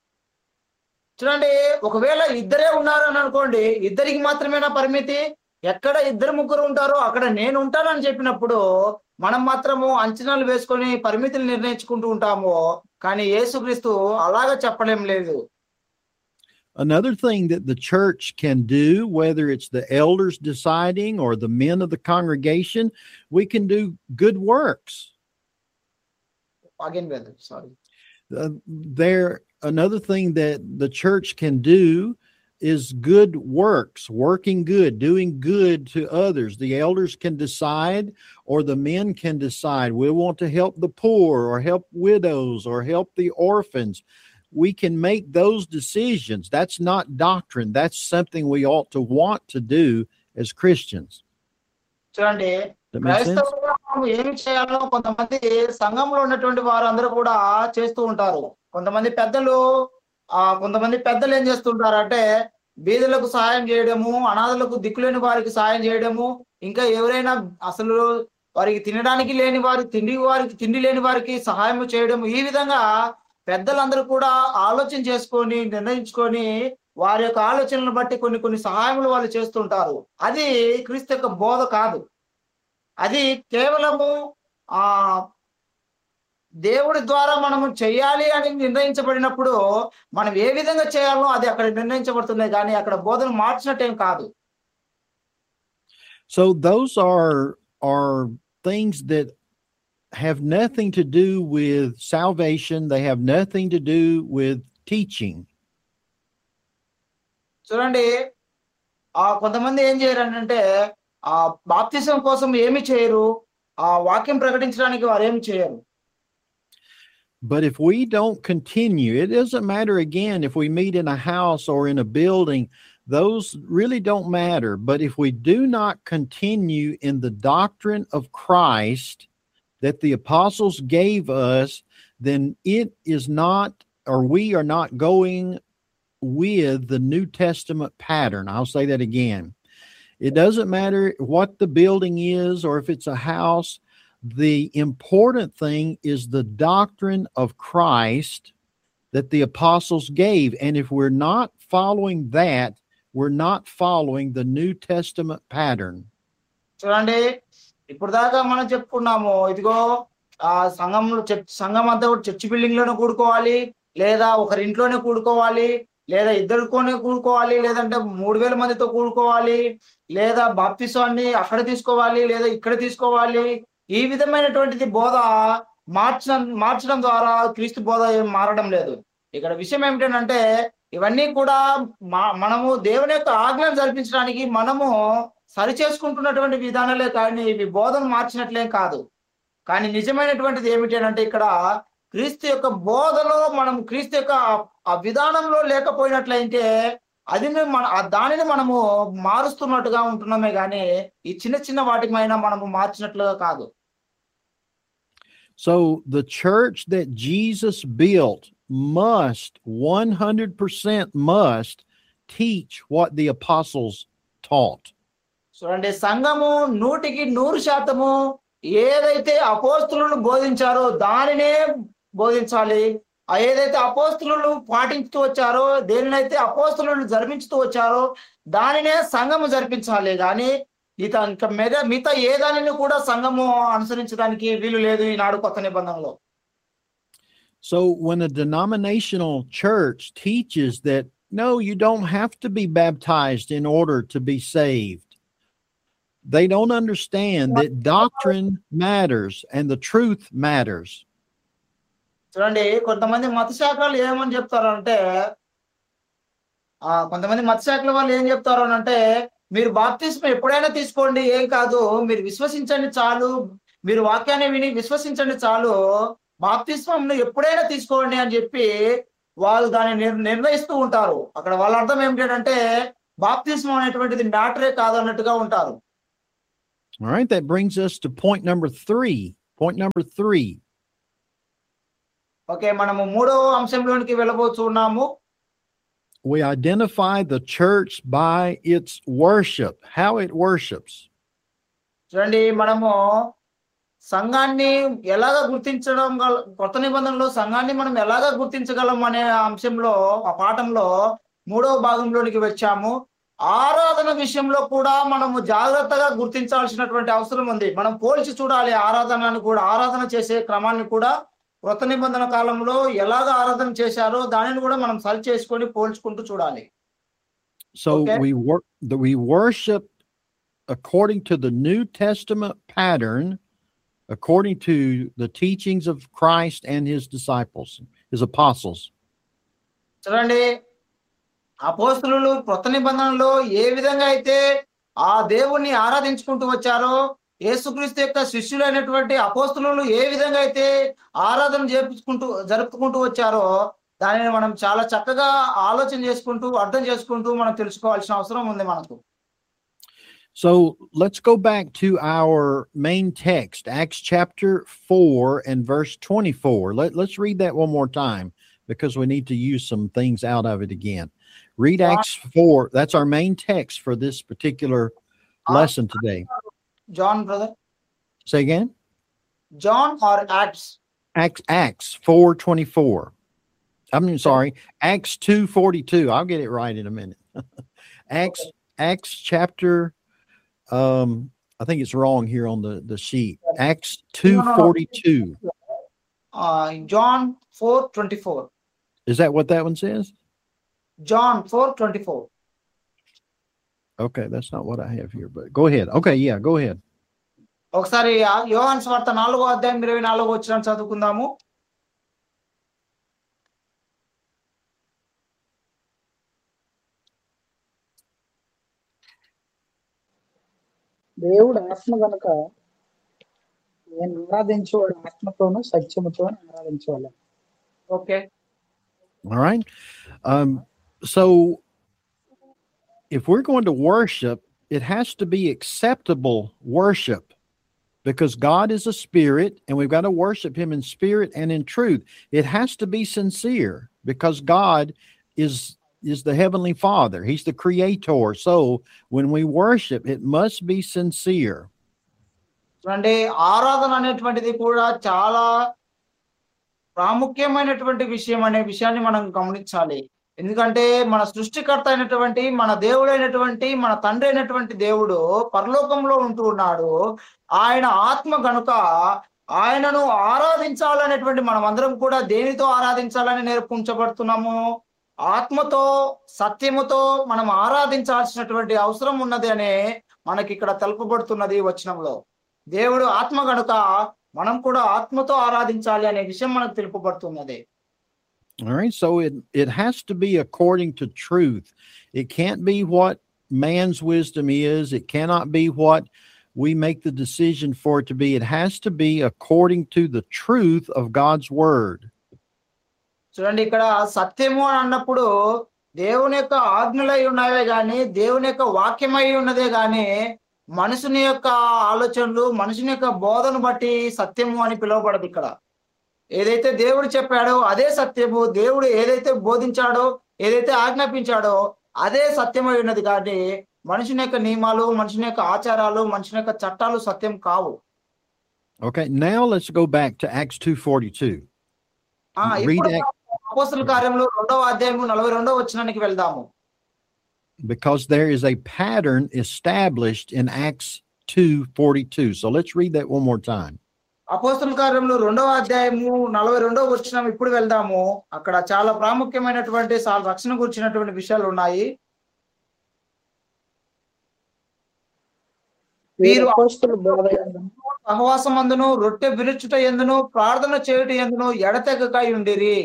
చూడండి, ఒకవేళ ఇద్దరే ఉన్నారు అని అనుకోండి, ఇద్దరికి మాత్రమేనా పరిమితి? ఎక్కడ ఇద్దరు ముగ్గురు ఉంటారో అక్కడ నేను ఉంటానని చెప్పినప్పుడు మనం మాత్రము అంచనాలు వేసుకొని పరిమితులు నిర్ణయించుకుంటూ ఉంటాము. కానీ యేసుక్రీస్తు అలాగా చెప్పలేం లేదు. Another thing that the church can do, whether it's the elders deciding or the men of the congregation, we can do good works. Again, brother, sorry. Uh, there, another thing that the church can do is good works, working good, doing good to others. The elders can decide, or the men can decide, we want to help the poor or help widows or help the orphans. We can make those decisions. That's not doctrine. That's something we ought to want to do as Christians. చూడండి, That makes sense? క్రైస్తవులు ఏమి చేయాలో కొంతమంది సంఘంలో ఉన్నటువంటి వారు అందరూ కూడా చేస్తూ ఉంటారు. కొంతమంది పెద్దలు ఆ కొంతమంది పెద్దలు ఏం చేస్తుంటారు అంటే బీదలకు సహాయం చేయడము, అనాథలకు దిక్కులేని వారికి సహాయం చేయడము, ఇంకా ఎవరైనా అసలు వారికి తినడానికి లేని వారికి తిండి వారికి తిండి లేని వారికి సహాయం చేయడము, ఈ విధంగా పెద్దలందరూ కూడా ఆలోచన చేసుకొని నిర్ణయించుకొని వారి యొక్క ఆలోచనలను బట్టి కొన్ని కొన్ని సహాయములు వాళ్ళు చేస్తుంటారు. అది క్రీస్తు యొక్క బోధ కాదు. అది కేవలము ఆ దేవుడి ద్వారా మనము చేయాలి అని నిర్ణయించబడినప్పుడు మనం ఏ విధంగా చేయాలో అది అక్కడ నిర్ణయించబడుతుంది, కానీ అక్కడ బోధన మార్చినట్టేం కాదు. So those are are things that have nothing to do with salvation. They have nothing to do with teaching. చూడండి, ఆ కొంతమంది ఏం చేయరంటే ఆ బాప్తిసం కోసం ఏమి చేయరు, ఆ వాక్యం ప్రకటించడానికి వారు ఏమి చేయరు. But if we don't continue, it doesn't matter again if we meet in a house or in a building, those really don't matter. But if we do not continue in the doctrine of Christ that the apostles gave us, then it is not, or we are not going with the New Testament pattern. I'll say that again. It doesn't matter what the building is or if it's a house. The important thing is the doctrine of Christ that the apostles gave. And if we're not following that, we're not following the New Testament pattern. చూడండి, ఇప్పుడు దాకా మనం చెప్పుకున్నాము, ఇదిగో ఆ సంఘంలో సంఘం అంతా కూడా చర్చి బిల్డింగ్ లోనే కూడుకోవాలి, లేదా ఒకరింట్లోనే కూడుకోవాలి, లేదా ఇద్దరితోనే కూడుకోవాలి, లేదంటే మూడు వేల మందితో కూడుకోవాలి, లేదా బాప్తిసాన్ని అక్కడ తీసుకోవాలి, లేదా ఇక్కడ తీసుకోవాలి. ఈ విధమైనటువంటిది బోధ మార్చడం మార్చడం ద్వారా క్రీస్తు బోధ ఏం మారడం లేదు. ఇక్కడ విషయం ఏమిటంటే ఇవన్నీ కూడా మనము దేవుని యొక్క ఆజ్ఞను జరిపించడానికి మనము సరి చేసుకుంటున్నటువంటి విధానాలే, కానీ ఇవి బోధన మార్చినట్లేం కాదు. కానీ నిజమైనటువంటిది ఏమిటి అంటే ఇక్కడ క్రీస్తు యొక్క బోధలో మనం క్రీస్తు యొక్క ఆ విధానంలో లేకపోయినట్లయితే అది మన దానిని మనము మారుస్తున్నట్టుగా ఉంటున్నామే, కానీ ఈ చిన్న చిన్న వాటికైనా మనము మార్చినట్లుగా కాదు. So the church that Jesus built must one hundred percent must teach what the apostles taught. చూడండి, సంఘము నూటికి నూరు శాతము ఏదైతే అపోస్తులు బోధించారో దానినే బోధించాలి. ఏదైతే అపోస్తులు పాటించుతూ వచ్చారో, దేనినైతే అపోస్తులు జరిపించుతూ వచ్చారో దానినే సంఘము జరిపించాలి. కానీ ఇత ఇంకా మిగతా మిగతా ఏ దానిని కూడా సంఘము అనుసరించడానికి వీలు లేదు ఈనాడు కొత్త నిబంధనలో. So when a denominational church teaches that no, you don't have to be baptized in order to be saved, they don't understand that doctrine matters and the truth matters. చూడండి, కొంతమంది మత శాఖలు ఏమని చెప్తారు అంటే ఆ కొంతమంది మత శాఖల వాళ్ళు ఏం చెప్తారు అని అంటే మీరు బాప్తిస్మం ఎప్పుడైనా తీసుకోండి, ఏం కాదు, మీరు విశ్వసించండి చాలు, మీరు వాక్యాన్ని విని విశ్వసించండి చాలు, బాప్తిస్మంను ఎప్పుడైనా తీసుకోండి అని చెప్పి వాళ్ళు దాన్ని నిర్ నిర్ణయిస్తూ ఉంటారు. అక్కడ వాళ్ళ అర్థం ఏమిటంటే బాప్తిస్మం అనేటువంటిది మ్యాటరే కాదన్నట్టుగా ఉంటారు. All right, that brings us to point number three. Point number three. Okay, మనము మూడవ అంశంలోనికి వెళ్ళబోతున్నాము. We identify the church by its worship, how it worships. చూడండి, మనము సంఘాన్ని ఎలాగ గుర్తించడం గల కొత్త నిబంధనలో సంఘాన్ని మనం ఎలాగ గుర్తించగలం అనే అంశంలో ఆ పాఠంలో మూడవ భాగంలోనికి వచ్చాము. ఆరాధన విషయంలో కూడా మనము జాగ్రత్తగా గుర్తించాల్సినటువంటి అవసరం ఉంది. మనం పోల్చి చూడాలి ఆరాధనను కూడా, ఆరాధన చేసే క్రమాన్ని కూడా కొత్త నిబంధన కాలంలో ఎలాగ ఆరాధన చేశారో దానిని కూడా మనం సరి చేసుకొని పోల్చుకుంటూ చూడాలి. So Okay. we work the we worship according to the New Testament pattern, according to the teachings of Christ and his disciples, his apostles. చూడండి, అపోస్తలులు కొత్త నిబంధనలో ఏ విధంగా అయితే ఆ దేవుణ్ణి ఆరాధించుకుంటూ వచ్చారో, యేసుక్రీస్తు యొక్క శిష్యులైనటువంటి అపోస్తలులు ఏ విధంగా అయితే ఆరాధన చేపించుకుంటూ జరుపుకుంటూ వచ్చారో దానిని మనం చాలా చక్కగా ఆలోచన చేసుకుంటూ అర్థం చేసుకుంటూ మనం తెలుసుకోవాల్సిన అవసరం ఉంది మనకు. So let's go back to our main text, Acts chapter four and verse twenty-four. Let, let's read that one more time because we need to use some things out of it again. Read Acts four. That's our main text for this particular lesson today. John, brother. Say again? John or Acts? Acts, Acts four twenty-four. I mean, sorry, Acts two forty-two. I'll get it right in a minute. Acts, Acts chapter, um, I think it's wrong here on the, the sheet. Acts two forty-two. Uh, John four twenty-four. Is that what that one says? John four twenty-four. Okay, that's not what I have here, but go ahead. Okay, yeah, go ahead. ఒకసారి యోహాను సువార్త నాలుగో అధ్యాయం ఇరవై నాలుగో వచనం చదువుకుందాము. దేవుడు ఆత్మ గనుక నేను ఆరాధించేవాడు ఆత్మతోను సత్యముతోను ఆరాధించేవాళ్ళం. Okay, All right. Um, so if we're going to worship, it has to be acceptable worship because God is a spirit and we've got to worship him in spirit and in truth. It has to be sincere because God is is the heavenly Father. He's the creator. So when we worship, it must be sincere. చూడండి, ఆరాధన అనేటువంటిది కూడా చాలా ప్రాముఖ్యమైనటువంటి విషయం అనే విషయాన్ని మనం గమనించాలి. ఎందుకంటే మన సృష్టికర్త అయినటువంటి మన దేవుడైనటువంటి మన తండ్రి అయినటువంటి దేవుడు పరలోకంలో ఉంటూ ఉన్నాడు. ఆయన ఆత్మ గనుక ఆయనను ఆరాధించాలనేటువంటి మనం అందరం కూడా దేనితో ఆరాధించాలని నేర్పించబడుతున్నాము? ఆత్మతో సత్యముతో మనం ఆరాధించాల్సినటువంటి అవసరం ఉన్నది అనే మనకి ఇక్కడ తెలుపబడుతున్నది వచనంలో. దేవుడు ఆత్మ గనుక మనం కూడా ఆత్మతో ఆరాధించాలి అనే విషయం మనకు తెలుపబడుతున్నది. All right, so it it has to be according to truth. It can't be what man's wisdom is. It cannot be what we make the decision for it to be. It has to be according to the truth of God's word. చూడండి, ఇక్కడ సత్యము అని అన్నప్పుడు దేవుని యొక్క ఆజ్ఞలై ఉన్నవే గాని దేవుని యొక్క వాక్యమై ఉన్నదే గాని మనుషుని యొక్క ఆలోచనలు మనుషుని యొక్క బోధను బట్టి సత్యము అని పిలువబడదు. ఇక్కడ ఏదైతే దేవుడు చెప్పాడో అదే సత్యము, దేవుడు ఏదైతే బోధించాడో ఏదైతే ఆజ్ఞాపించాడో అదే సత్యమై ఉన్నది కానీ మనుషుని యొక్క నియమాలు మనుషుని యొక్క ఆచారాలు మనుషుని యొక్క చట్టాలు సత్యం కావు. Okay, now let's go back to Acts two forty-two. ఆ ఇప్పుడు అపోస్తలుల కార్యములు రెండవ అధ్యాయము నలభై రెండవ వచనానికి వెళ్దాము. Because there is a pattern established in Acts two forty-two. So let's read that one more time. అపోస్తలుల కార్యములు రెండవ అధ్యాయము నలభై రెండవ వచనం ఇప్పుడు వెళ్దాము. అక్కడ చాలా ప్రాముఖ్యమైనటువంటి రక్షణ గురించినటువంటి విషయాలు ఉన్నాయి. వీరు సహవాసం అందును రొట్టె విరుచుట ఎందును ప్రార్థన చేయుట ఎందును ఎడతెగక ఉండిరి.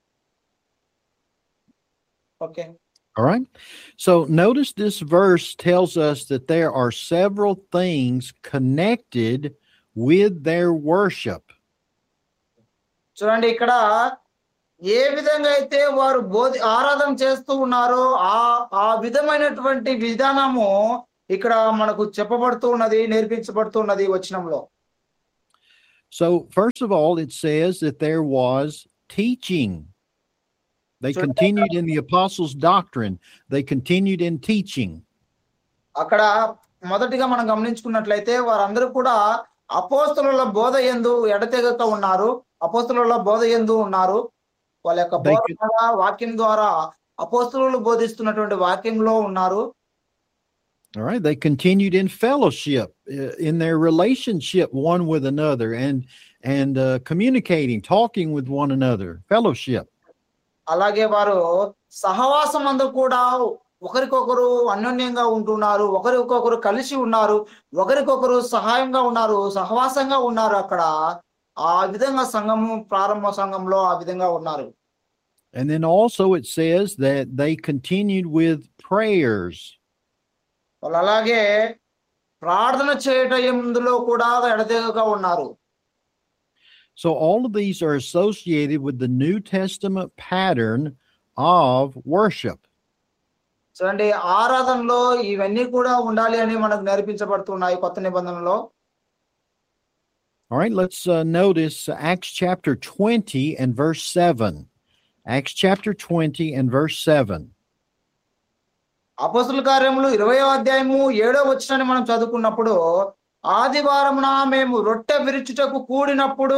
Okay. All right. So notice this verse tells us that there are several things connected with their worship. చూడండి ఇక్కడ ఏ విధంగా అయితే వారు బోధి ఆరాధన చేస్తూ ఉన్నారో ఆ ఆ విధమైనటువంటి విధానము ఇక్కడ మనకు చెప్పబడుతూ ఉన్నది, నేర్పించబడుతూ ఉన్నది వచనంలో. So, first of all, it says that there was teaching. They చూడండి continued in the apostles' doctrine, they continued in teaching. అక్కడ మొదటిగా మనం గమనించుకున్నట్లయితే వారందరూ కూడా అపోస్తలుల బోధ యందు ఎడతెగక ఉన్నారు. అపోస్తలుల బోధ యందు ఉన్నారు. వాళ్ళ యొక్క They బోధ could, ద్వారా, వాక్యం ద్వారా అపోస్తలులు బోధిస్తున్నటువంటి వాక్యంలో ఉన్నారు. all right, they continued in fellowship, uh, in their relationship one with another, and and uh, communicating, talking with one another, fellowship. అలాగే వారు సహవాసం అందు కూడా ఒకరికొకరు అన్యోన్యంగా ఉంటున్నారు, ఒకరికొకరు కలిసి ఉన్నారు, ఒకరికొకరు సహాయంగా ఉన్నారు, సహవాసంగా ఉన్నారు. అక్కడ ఆ విధంగా సంఘము ప్రారంభ సంఘంలో ఆ విధంగా ఉన్నారు. And then also it says that they continued with prayers. వాళ్ళు అలాగే ప్రార్థన చేయటం ఎందులో కూడా ఎడతెగక ఉన్నారు. So all of these are associated with the New Testament pattern of worship. చూడండి ఆరాధనలో ఇవన్నీ కూడా ఉండాలి అని మనకు నేర్పించబడుతున్నాయి కొత్త నిబంధనలో. All right, let's uh, notice Acts chapter twenty and verse seven. Acts chapter twenty and verse seven. అపోస్తలుల కార్యములు ఇరవయో అధ్యాయము ఏడో వచనాన్ని మనం చదువుకున్నప్పుడు, ఆదివారమున మేము రొట్టె విరుచుటకు కూడినప్పుడు.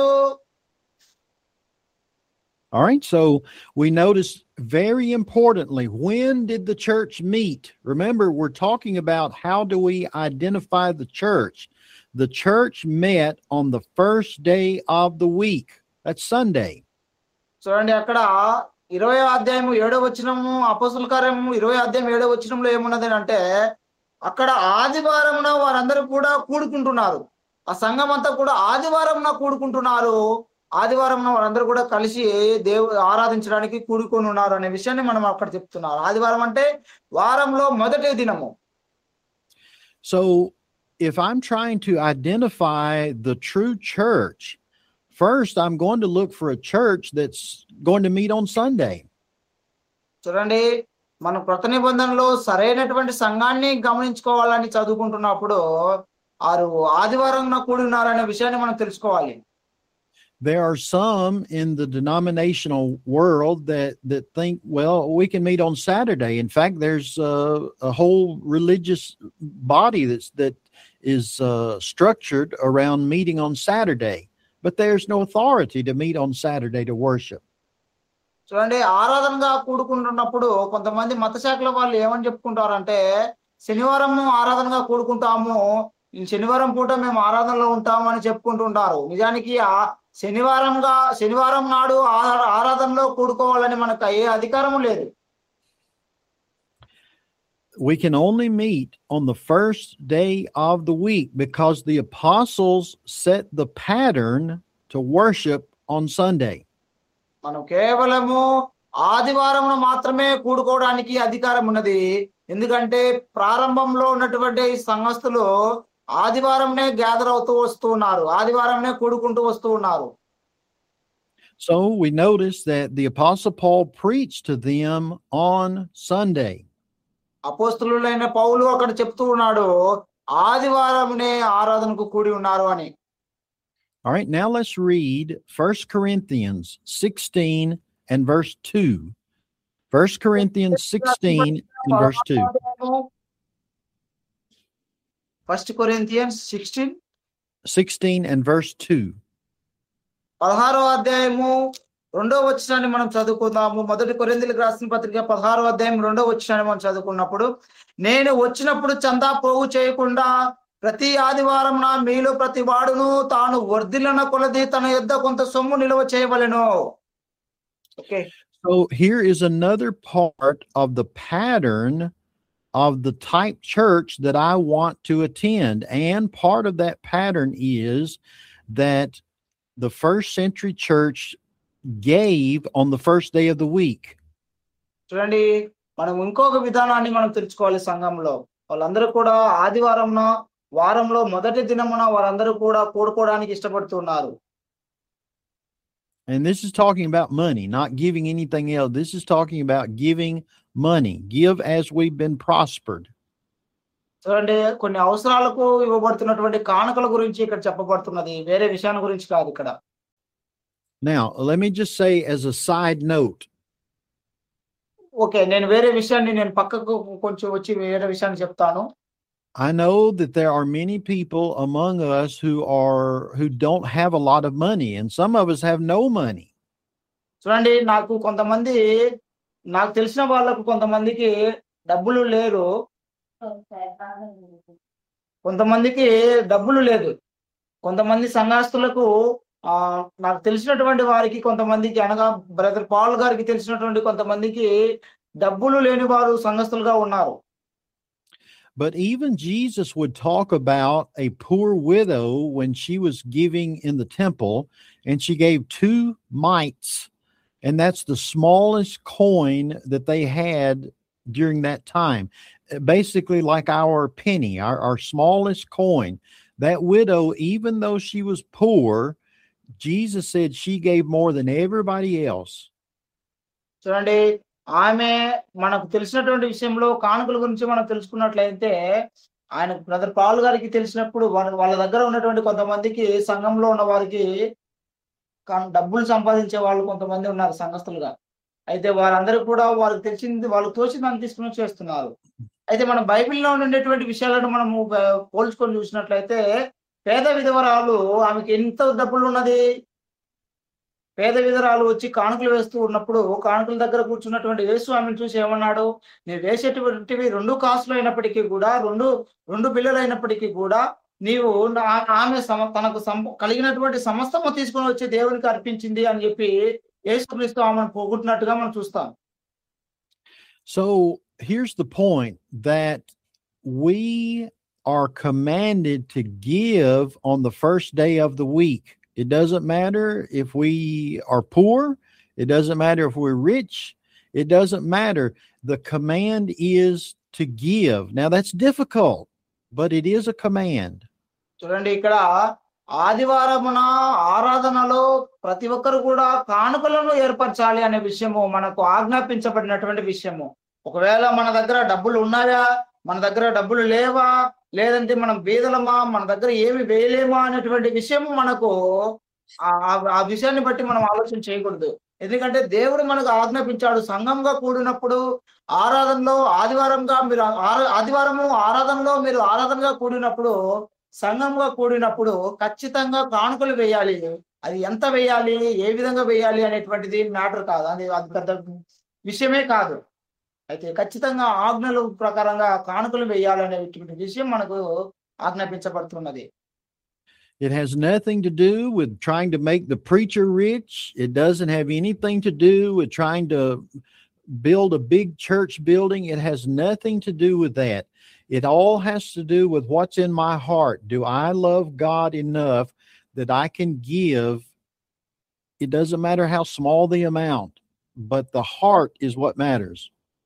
All right, so we notice very importantly, when did the church meet? Remember, we're talking about how do we identify the church? The church met on the first day of the week. That's Sunday. చూడండి అక్కడ ఇరవై అధ్యాయము ఏడో వచనము, అపోస్తలుల కార్యము ఇరవై అధ్యాయం ఏడో వచనంలో ఏమున్నది అంటే, అక్కడ ఆదివారమున వారందరూ కూడా కూడుకుంటున్నారు. ఆ సంఘం అంతా కూడా ఆదివారమున కూడుకుంటున్నారు. ఆదివారం వారందరూ కూడా కలిసి దేవుడు ఆరాధించడానికి కూడుకొని ఉన్నారు అనే విషయాన్ని మనం అక్కడ చెప్తున్నారు. ఆదివారం అంటే వారంలో మొదటి దినము. So if I'm trying to identify the true church, first I'm going to look for a church that's going to meet on Sunday. చూడండి మనం కొత్త నిబంధనలో సరైనటువంటి సంఘాన్ని గమనించుకోవాలని చదువుకుంటున్నప్పుడు వారు ఆదివారం కూడి ఉన్నారనే విషయాన్ని మనం తెలుసుకోవాలి. There are some in the denominational world that that think, well, we can meet on Saturday. In fact, there's uh, a whole religious body that's that is uh, structured around meeting on Saturday, but there's no authority to meet on Saturday to worship. చూడండి ఆరాధనగా కూడుకుంటున్నప్పుడు కొంతమంది మత శాఖల వాళ్ళు ఏమని చెప్పుకుంటారంటే, శనివారం ఆరాధనగా కూడుకుంటాము, శనివారం పూట మేము ఆరాధనలో ఉంటాము అని చెప్పుకుంటుంటారు. నిజానికి ఆ శనివారంగా శనివారం నాడు ఆరాధనలో కూడుకోవాలని మనకు ఏ అధికారము లేదు. We can only meet on the first day of the week because the apostles set the pattern to worship on Sunday. మనం కేవలము ఆదివారం మాత్రమే కూడుకోవడానికి అధికారం ఉన్నది. ఎందుకంటే ప్రారంభంలో ఉన్నటువంటి సంఘస్థులు ఆదివారంనే గ్యాదర్ అవుతూ వస్తూ ఉన్నారు, ఆదివారంనే కూడుకుంటూ వస్తూ ఉన్నారు. So we notice that the apostle Paul preached to them on Sunday. అపోస్తలులైన పౌలు అక్కడ చెప్తూ ఉన్నాడు, ఆదివారంనే ఆరాధనకు కూడి ఉన్నారు అని. All right, now let's read First Corinthians sixteen and verse two. First Corinthians sixteen and verse two. First Corinthians sixteen sixteen and verse two. పదహారో అధ్యాయము రెండో వచనాన్ని మనం చదువుకుందాము. మొదటి కొరింథీయులకు రాసిన పత్రిక పదహారో అధ్యాయం రెండో వచనాన్ని మనం చదువుకున్నప్పుడు, నేను వచ్చినప్పుడు చందా పోగు చేయకుండా ప్రతి ఆదివారం నా మీలో ప్రతి వాడును తాను వర్ధిల్లిన కొలది తన యొద్ద కొంత సొమ్ము నిల్వ చేయవలెను. Okay, So here is another part of the pattern of the type church that I want to attend. And part of that pattern is that the first century church gave on the first day of the week. చూడండి మనం ఇంకొక విధానాన్ని మనం తెలుసుకోవాలి. సంఘంలో వాళ్ళందరూ కూడా ఆదివారం వారంలో మొదటి దినమున వారందరూ కూడా కూడుకోవడానికి ఇష్టపడుతున్నారు. And this is talking about money, not giving anything else. This is talking about giving money. Give as we've been prospered. చూడండి, కొన్ని అవసరాలకు ఇవ్వబడుతున్నటువంటి కానుకల గురించి ఇక్కడ చెప్పబడుతున్నది, వేరే విషయాల గురించి కాదు ఇక్కడ. Now, let me just say as a side note. Okay, నేను వేరే విషయాన్ని నేను పక్కకు కొంచెం వచ్చి వేరే విషయాన్ని చెప్తాను. I know that there are many people among us who are who don't have a lot of money, and some of us have no money. చూడండి, నాకు కొంతమంది నాకు తెలిసిన వాళ్ళకు కొంతమందికి డబ్బులు లేరు, కొంతమందికి డబ్బులు లేదు. కొంతమంది సంఘాస్తులకు ఆ నాకు తెలిసినటువంటి వారికి కొంతమందికి, అనగా బ్రదర్ పాల్ గారికి తెలిసినటువంటి కొంతమందికి డబ్బులు లేని వారు సంఘస్థులుగా ఉన్నారు. But even Jesus would talk about a poor widow when she was giving in the temple, and she gave two mites, and that's the smallest coin that they had during that time. Basically like our penny, our, our smallest coin. That widow, even though she was poor, Jesus said she gave more than everybody else. చూడండి, ఆమె మనకు తెలిసినటువంటి విషయంలో కానుకల గురించి మనం తెలుసుకున్నట్లయితే, ఆయన brother Paul గారికి తెలిసినప్పుడు వాళ్ళ వాళ్ళ దగ్గర ఉన్నటువంటి కొంతమందికి, సంఘంలో ఉన్న వారికి డబ్బులు సంపాదించే వాళ్ళు కొంతమంది ఉన్నారు సంఘస్థులుగా. అయితే వారందరూ కూడా వాళ్ళకి తెలిసింది, వాళ్ళకి తోచిందని తీసుకుని చేస్తున్నారు. అయితే మనం బైబిల్లో ఉండేటువంటి విషయాలను మనము పోల్చుకొని చూసినట్లయితే, పేద విధవరాలు, ఆమెకి ఎంత డబ్బులు ఉన్నది. పేద విధవరాలు వచ్చి కానుకలు వేస్తూ ఉన్నప్పుడు, కానుకల దగ్గర కూర్చున్నటువంటి యేసు ఆమెను చూసి ఏమన్నాడు, నేను వేసేటువంటివి రెండు కాసులు అయినప్పటికీ కూడా, రెండు రెండు బిళ్ళలు అయినప్పటికీ కూడా, నీవు ఆమె సమ తనకు కలిగినటువంటి సమస్తము తీసుకొని వచ్చి దేవునికి అర్పించింది అని చెప్పి యేసుక్రీస్తు ఆమెను పోగొట్టినట్టుగా మనం చూస్తాం. So here's the point, that we are commanded to give on the first day of the week. It doesn't matter if we are poor. It doesn't matter if we're rich. It doesn't matter. The command is to give. Now that's difficult, but it is a command. చూడండి, ఇక్కడ ఆదివారమున ఆరాధనలో ప్రతి ఒక్కరు కూడా కానుకలను ఏర్పరచాలి అనే విషయము మనకు ఆజ్ఞాపించబడినటువంటి విషయము. ఒకవేళ మన దగ్గర డబ్బులు ఉన్నాయా, మన దగ్గర డబ్బులు లేవా, లేదంటే మనం బీదలమా, మన దగ్గర ఏమి వేయలేమా అనేటువంటి విషయము మనకు ఆ విషయాన్ని బట్టి మనం ఆలోచన చేయకూడదు. ఎందుకంటే దేవుడు మనకు ఆజ్ఞాపించాడు, సంఘంగా కూడినప్పుడు ఆరాధనలో ఆదివారంగా మీరు ఆదివారము ఆరాధనలో మీరు ఆరాధనగా కూడినప్పుడు, సంఘంగా కూడినప్పుడు ఖచ్చితంగా కానుకలు వేయాలి. అది ఎంత వేయాలి, ఏ విధంగా వేయాలి అనేటువంటిది మ్యాటర్ కాదు, అది అది పెద్ద విషయమే కాదు. అయితే ఖచ్చితంగా ఆజ్ఞల ప్రకారంగా కానుకలు వేయాలనేటువంటి విషయం మనకు ఆజ్ఞాపించబడుతున్నది. It has nothing to do with trying to make the preacher rich. It doesn't have anything to do with trying to build a big church building. It has nothing to do with that. It all has to do with what's in my heart. Do I love God enough that I can give? It doesn't matter how small the amount, but the heart is what matters.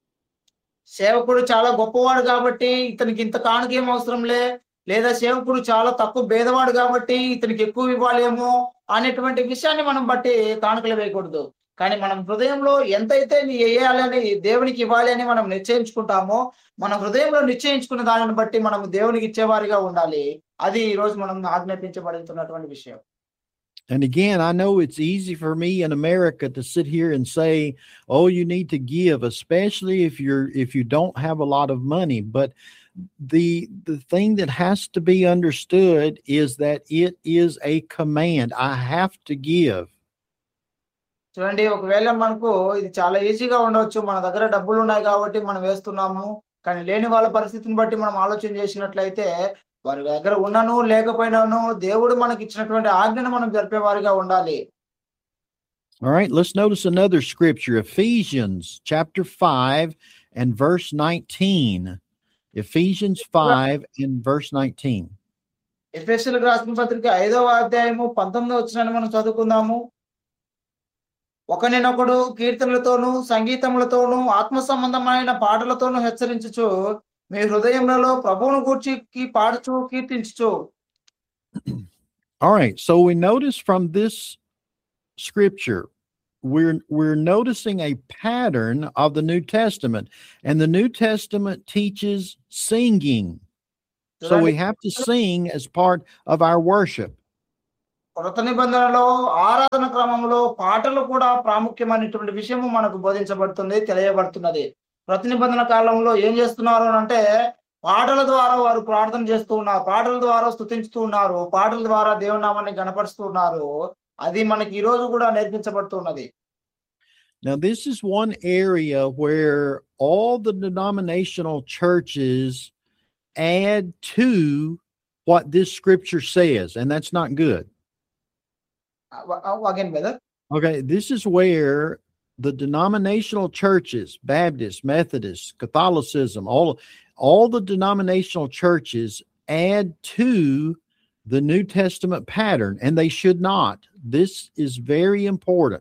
సేవకుడు చాలా గొప్పవాడు కాబట్టి ఇతనికి ఇంత కానుక ఏం అవసరం లే, లేదా సేవకుడు చాలా తక్కువ భేదవాడు కాబట్టి ఇతనికి ఎక్కువ ఇవ్వాలేమో అనేటువంటి విషయాన్ని మనం బట్టి కానుకలు వేయకూడదు. కానీ మనం హృదయంలో ఎంతైతే వేయాలని, దేవునికి ఇవ్వాలి అని మనం నిశ్చయించుకుంటామో, మన హృదయంలో నిశ్చయించుకున్న దానిని బట్టి మనం దేవునికి ఇచ్చేవారిగా ఉండాలి. అది ఈ రోజు మనం ఆజ్ఞాపించబడుతున్నటువంటి విషయం. And again, I know it's easy for me in America to sit here and say, oh, you need to give, especially if you're if you don't have a lot of money. But the the thing that has to be understood is that it is a command. I have to give. చూడండి, ఒకవేళ మనకు ఇది చాలా ఈజీగా ఉండవచ్చు, మన దగ్గర డబ్బులు ఉన్నాయి కాబట్టి మనం వేస్తున్నాము. కానీ లేని వాళ్ళ పరిస్థితిని బట్టి మనం ఆలోచన చేసినట్లయితే, వారి దగ్గర ఉన్నను లేకపోయినాను దేవుడు మనకి ఇచ్చినటువంటి ఆజ్ఞను మనం జరిపేవారిగా ఉండాలి. All right, let's notice another scripture, Ephesians chapter five and verse nineteen. Ephesians five and verse nineteen. ఎఫెసీయులకు రాసిన పత్రిక ఐదవ అధ్యాయము పంతొమ్మిదవ వచనాన్ని మనం చదువుకుందాము. ఒకనినొకడు కీర్తనలతోనూ సంగీతములతోనూ ఆత్మ సంబంధమైన పాటలతోనూ హెచ్చరించుచు మీ హృదయములలో ప్రభువును గూర్చి పాడుచు కీర్తించుచు. All right, so we notice from this scripture, we're we're noticing a pattern of the New Testament, and the New Testament teaches singing. So we have to sing as part of our worship. కొత్త నిబంధనలో ఆరాధన క్రమంలో పాటలు కూడా ప్రాముఖ్యమైనటువంటి విషయము మనకు బోధించబడుతుంది, తెలియబడుతున్నది. ప్రతి నిబంధన కాలంలో ఏం చేస్తున్నారు అంటే పాటల ద్వారా వారు ప్రార్థన చేస్తూ ఉన్నారు, పాటల ద్వారా స్తుతించుతూ ఉన్నారు, పాటల ద్వారా దేవుని నామాన్ని గణపరుస్తూ ఉన్నారు. అది మనకి ఈ రోజు కూడా నేర్పించబడుతున్నది. Now, this is one area where all the denominational churches add to what this scripture says, and that's not good. Again, brother. Okay, this is where the denominational churches, Baptists, Methodists, Catholicism, all, all the denominational churches add to the New Testament pattern, and they should not. This is very important.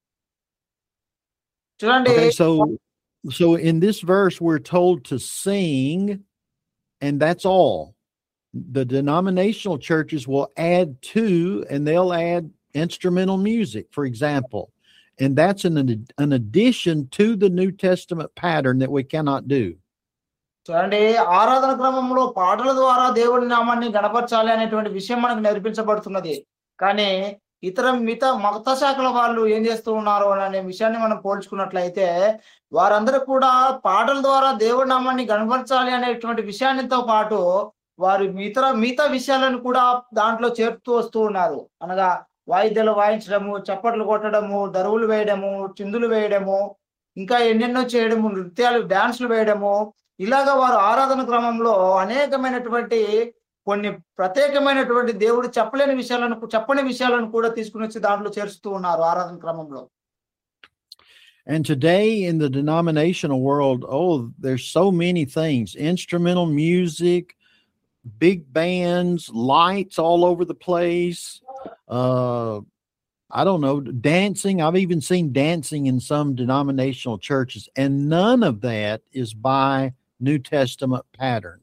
Okay, so so in this verse we're told to sing, and that's all. The denominational churches will add to, and they'll add instrumental music, for example, and that's an an addition to the New Testament pattern that we cannot do. చూడండి, ఆరాధన క్రమంలో పాటల ద్వారా దేవుడి నామాన్ని గణపరచాలి అనేటువంటి విషయం మనకు నేర్పించబడుతున్నది. కానీ ఇతర మిగతా మత శాఖల వాళ్ళు ఏం చేస్తూ ఉన్నారు అనే విషయాన్ని మనం పోల్చుకున్నట్లయితే వారందరూ కూడా పాటల ద్వారా దేవుడి నామాన్ని గణపరచాలి అనేటువంటి విషయానితో పాటు వారు ఇతర మిగతా విషయాలను కూడా దాంట్లో చేరుతూ వస్తూ ఉన్నారు. అనగా వాయిద్యాలు వాయించడము, చప్పట్లు కొట్టడము, దరువులు వేయడము, చిందులు వేయడము, ఇంకా ఎన్నెన్నో చేయడము, నృత్యాలు, డాన్సులు వేయడము, ఇలాగా వారు ఆరాధన క్రమంలో అనేకమైనటువంటి కొన్ని ప్రత్యేకమైనటువంటి దేవుడు చెప్పలేని విషయాలను చెప్పని విషయాలను కూడా తీసుకుని వచ్చి దాంట్లో చేరుస్తూ ఉన్నారు ఆరాధన క్రమంలో. And today in the denominational world, oh, there's so many things: instrumental music, big bands, lights all over the place. Uh, I don't know, dancing. I've even seen dancing in some denominational churches, and none of that is by New Testament pattern.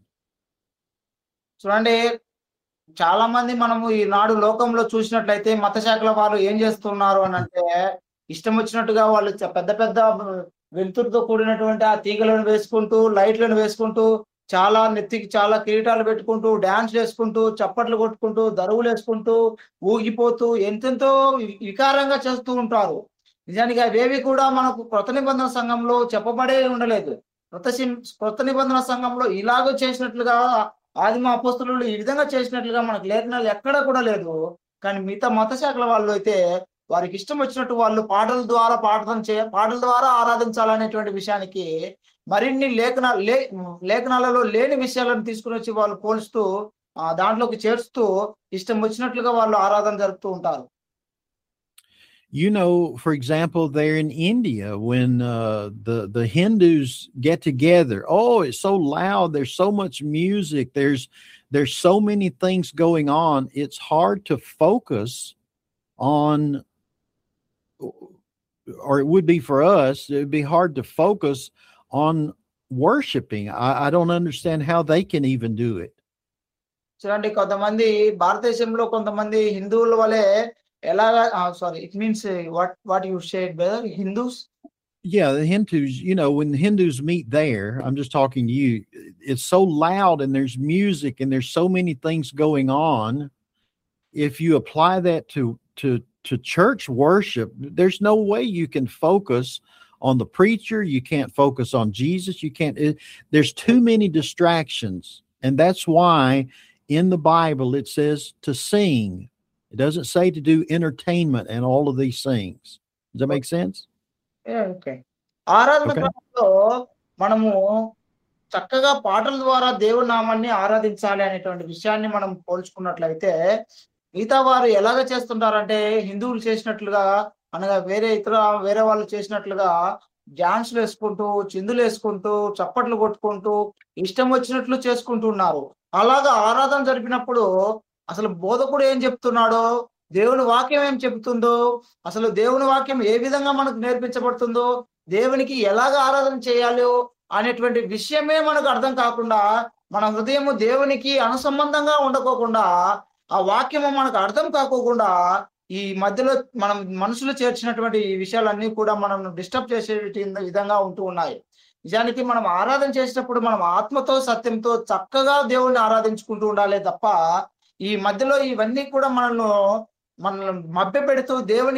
చూడండి, చాలా మంది మనము ఈనాడు లోకంలో చూసినట్లయితే మత శాఖల వాళ్ళు ఏం చేస్తున్నారు అని అంటే ఇష్టం వచ్చినట్టుగా వాళ్ళు పెద్ద పెద్ద వెలుతురుతో కూడినటువంటి ఆ తీగలను వేసుకుంటూ, లైట్లను వేసుకుంటూ, చాలా నెత్తికి చాలా కిరీటాలు పెట్టుకుంటూ, డాన్స్ వేసుకుంటూ, చప్పట్లు కొట్టుకుంటూ, దరువులు వేసుకుంటూ, ఊగిపోతూ ఎంతెంతో వికారంగా చేస్తూ ఉంటారు. నిజానికి అవేవి కూడా మనకు కొత్త నిబంధన సంఘంలో చెప్పబడే ఉండలేదు. కొత్త కొత్త నిబంధన సంఘంలో ఇలాగో చేసినట్లుగా ఆదిమ అపోస్తలులు ఈ విధంగా చేసినట్లుగా మనకు లేఖనాలు ఎక్కడా కూడా లేదు. కానీ మిగతా మత శాఖల వాళ్ళు అయితే వారికి ఇష్టం వచ్చినట్టు వాళ్ళు పాటల ద్వారా ప్రార్థన చేయ పాటల ద్వారా ఆరాధించాలనేటువంటి విషయానికి మరిన్ని లేఖన లే లేఖనాలలో లేని విషయాలను తీసుకుని వచ్చి వాళ్ళు పోల్స్తూ ఆ దాంట్లోకి చేర్చుతూ ఇష్టం వచ్చినట్లుగా వాళ్ళు ఆరాధన జరుపుతూ ఉంటారు. You know, for example, there in India, when uh, the the Hindus get together, oh, it's so loud. There's so much music. There's there's so many things going on. It's hard to focus on, or it would be for us. It would be hard to focus on worshiping. I, I don't understand how they can even do it. చూడండి, కొంతమంది భారతదేశంలో కొంతమంది హిందువుల వలె ఎలాగా sorry it means what what you shade brother Hindus Yeah, the Hindus, you know, when the Hindus meet there, I'm just talking to you, it's so loud and there's music and there's so many things going on. If you apply that to to to church worship, there's no way you can focus on the preacher. You can't focus on Jesus. You can't, it, there's too many distractions. And that's why in the Bible it says to sing. It doesn't say to do entertainment and all of these things. Does that make sense? Okay. ఆరాధన క్రమంలో మనము చక్కగా పాటల ద్వారా దేవుడి నామాన్ని ఆరాధించాలి అనేటువంటి విషయాన్ని మనం పోల్చుకున్నట్లయితే మిగతా వారు ఎలాగ చేస్తుంటారంటే హిందువులు చేసినట్లుగా అనగా వేరే ఇతర వేరే వాళ్ళు చేసినట్లుగా డాన్స్లు వేసుకుంటూ, చిందులు వేసుకుంటూ, చప్పట్లు కొట్టుకుంటూ ఇష్టం వచ్చినట్లు చేసుకుంటున్నారు. అలాగా ఆరాధన జరిపినప్పుడు అసలు బోధకుడు ఏం చెప్తున్నాడో, దేవుని వాక్యం ఏం చెబుతుందో, అసలు దేవుని వాక్యం ఏ విధంగా మనకు నేర్పించబడుతుందో, దేవునికి ఎలాగ ఆరాధన చేయాలో అనేటువంటి విషయమే మనకు అర్థం కాకుండా, మన హృదయము దేవునికి అనుసంబంధంగా ఉండకోకుండా, ఆ వాక్యము మనకు అర్థం కాకోకుండా ఈ మధ్యలో మనం మనసులో చేర్చినటువంటి ఈ విషయాలన్నీ కూడా మనం డిస్టర్బ్ చేసే విధంగా ఉంటూ ఉన్నాయి. నిజానికి మనం ఆరాధన చేసేటప్పుడు మనం ఆత్మతో సత్యంతో చక్కగా దేవుణ్ణి ఆరాధించుకుంటూ ఉండాలి తప్ప ఈ మధ్యలో ఇవన్నీ కూడా మనల్ని మనల్ని మభ్యపెడుతూ దేవుని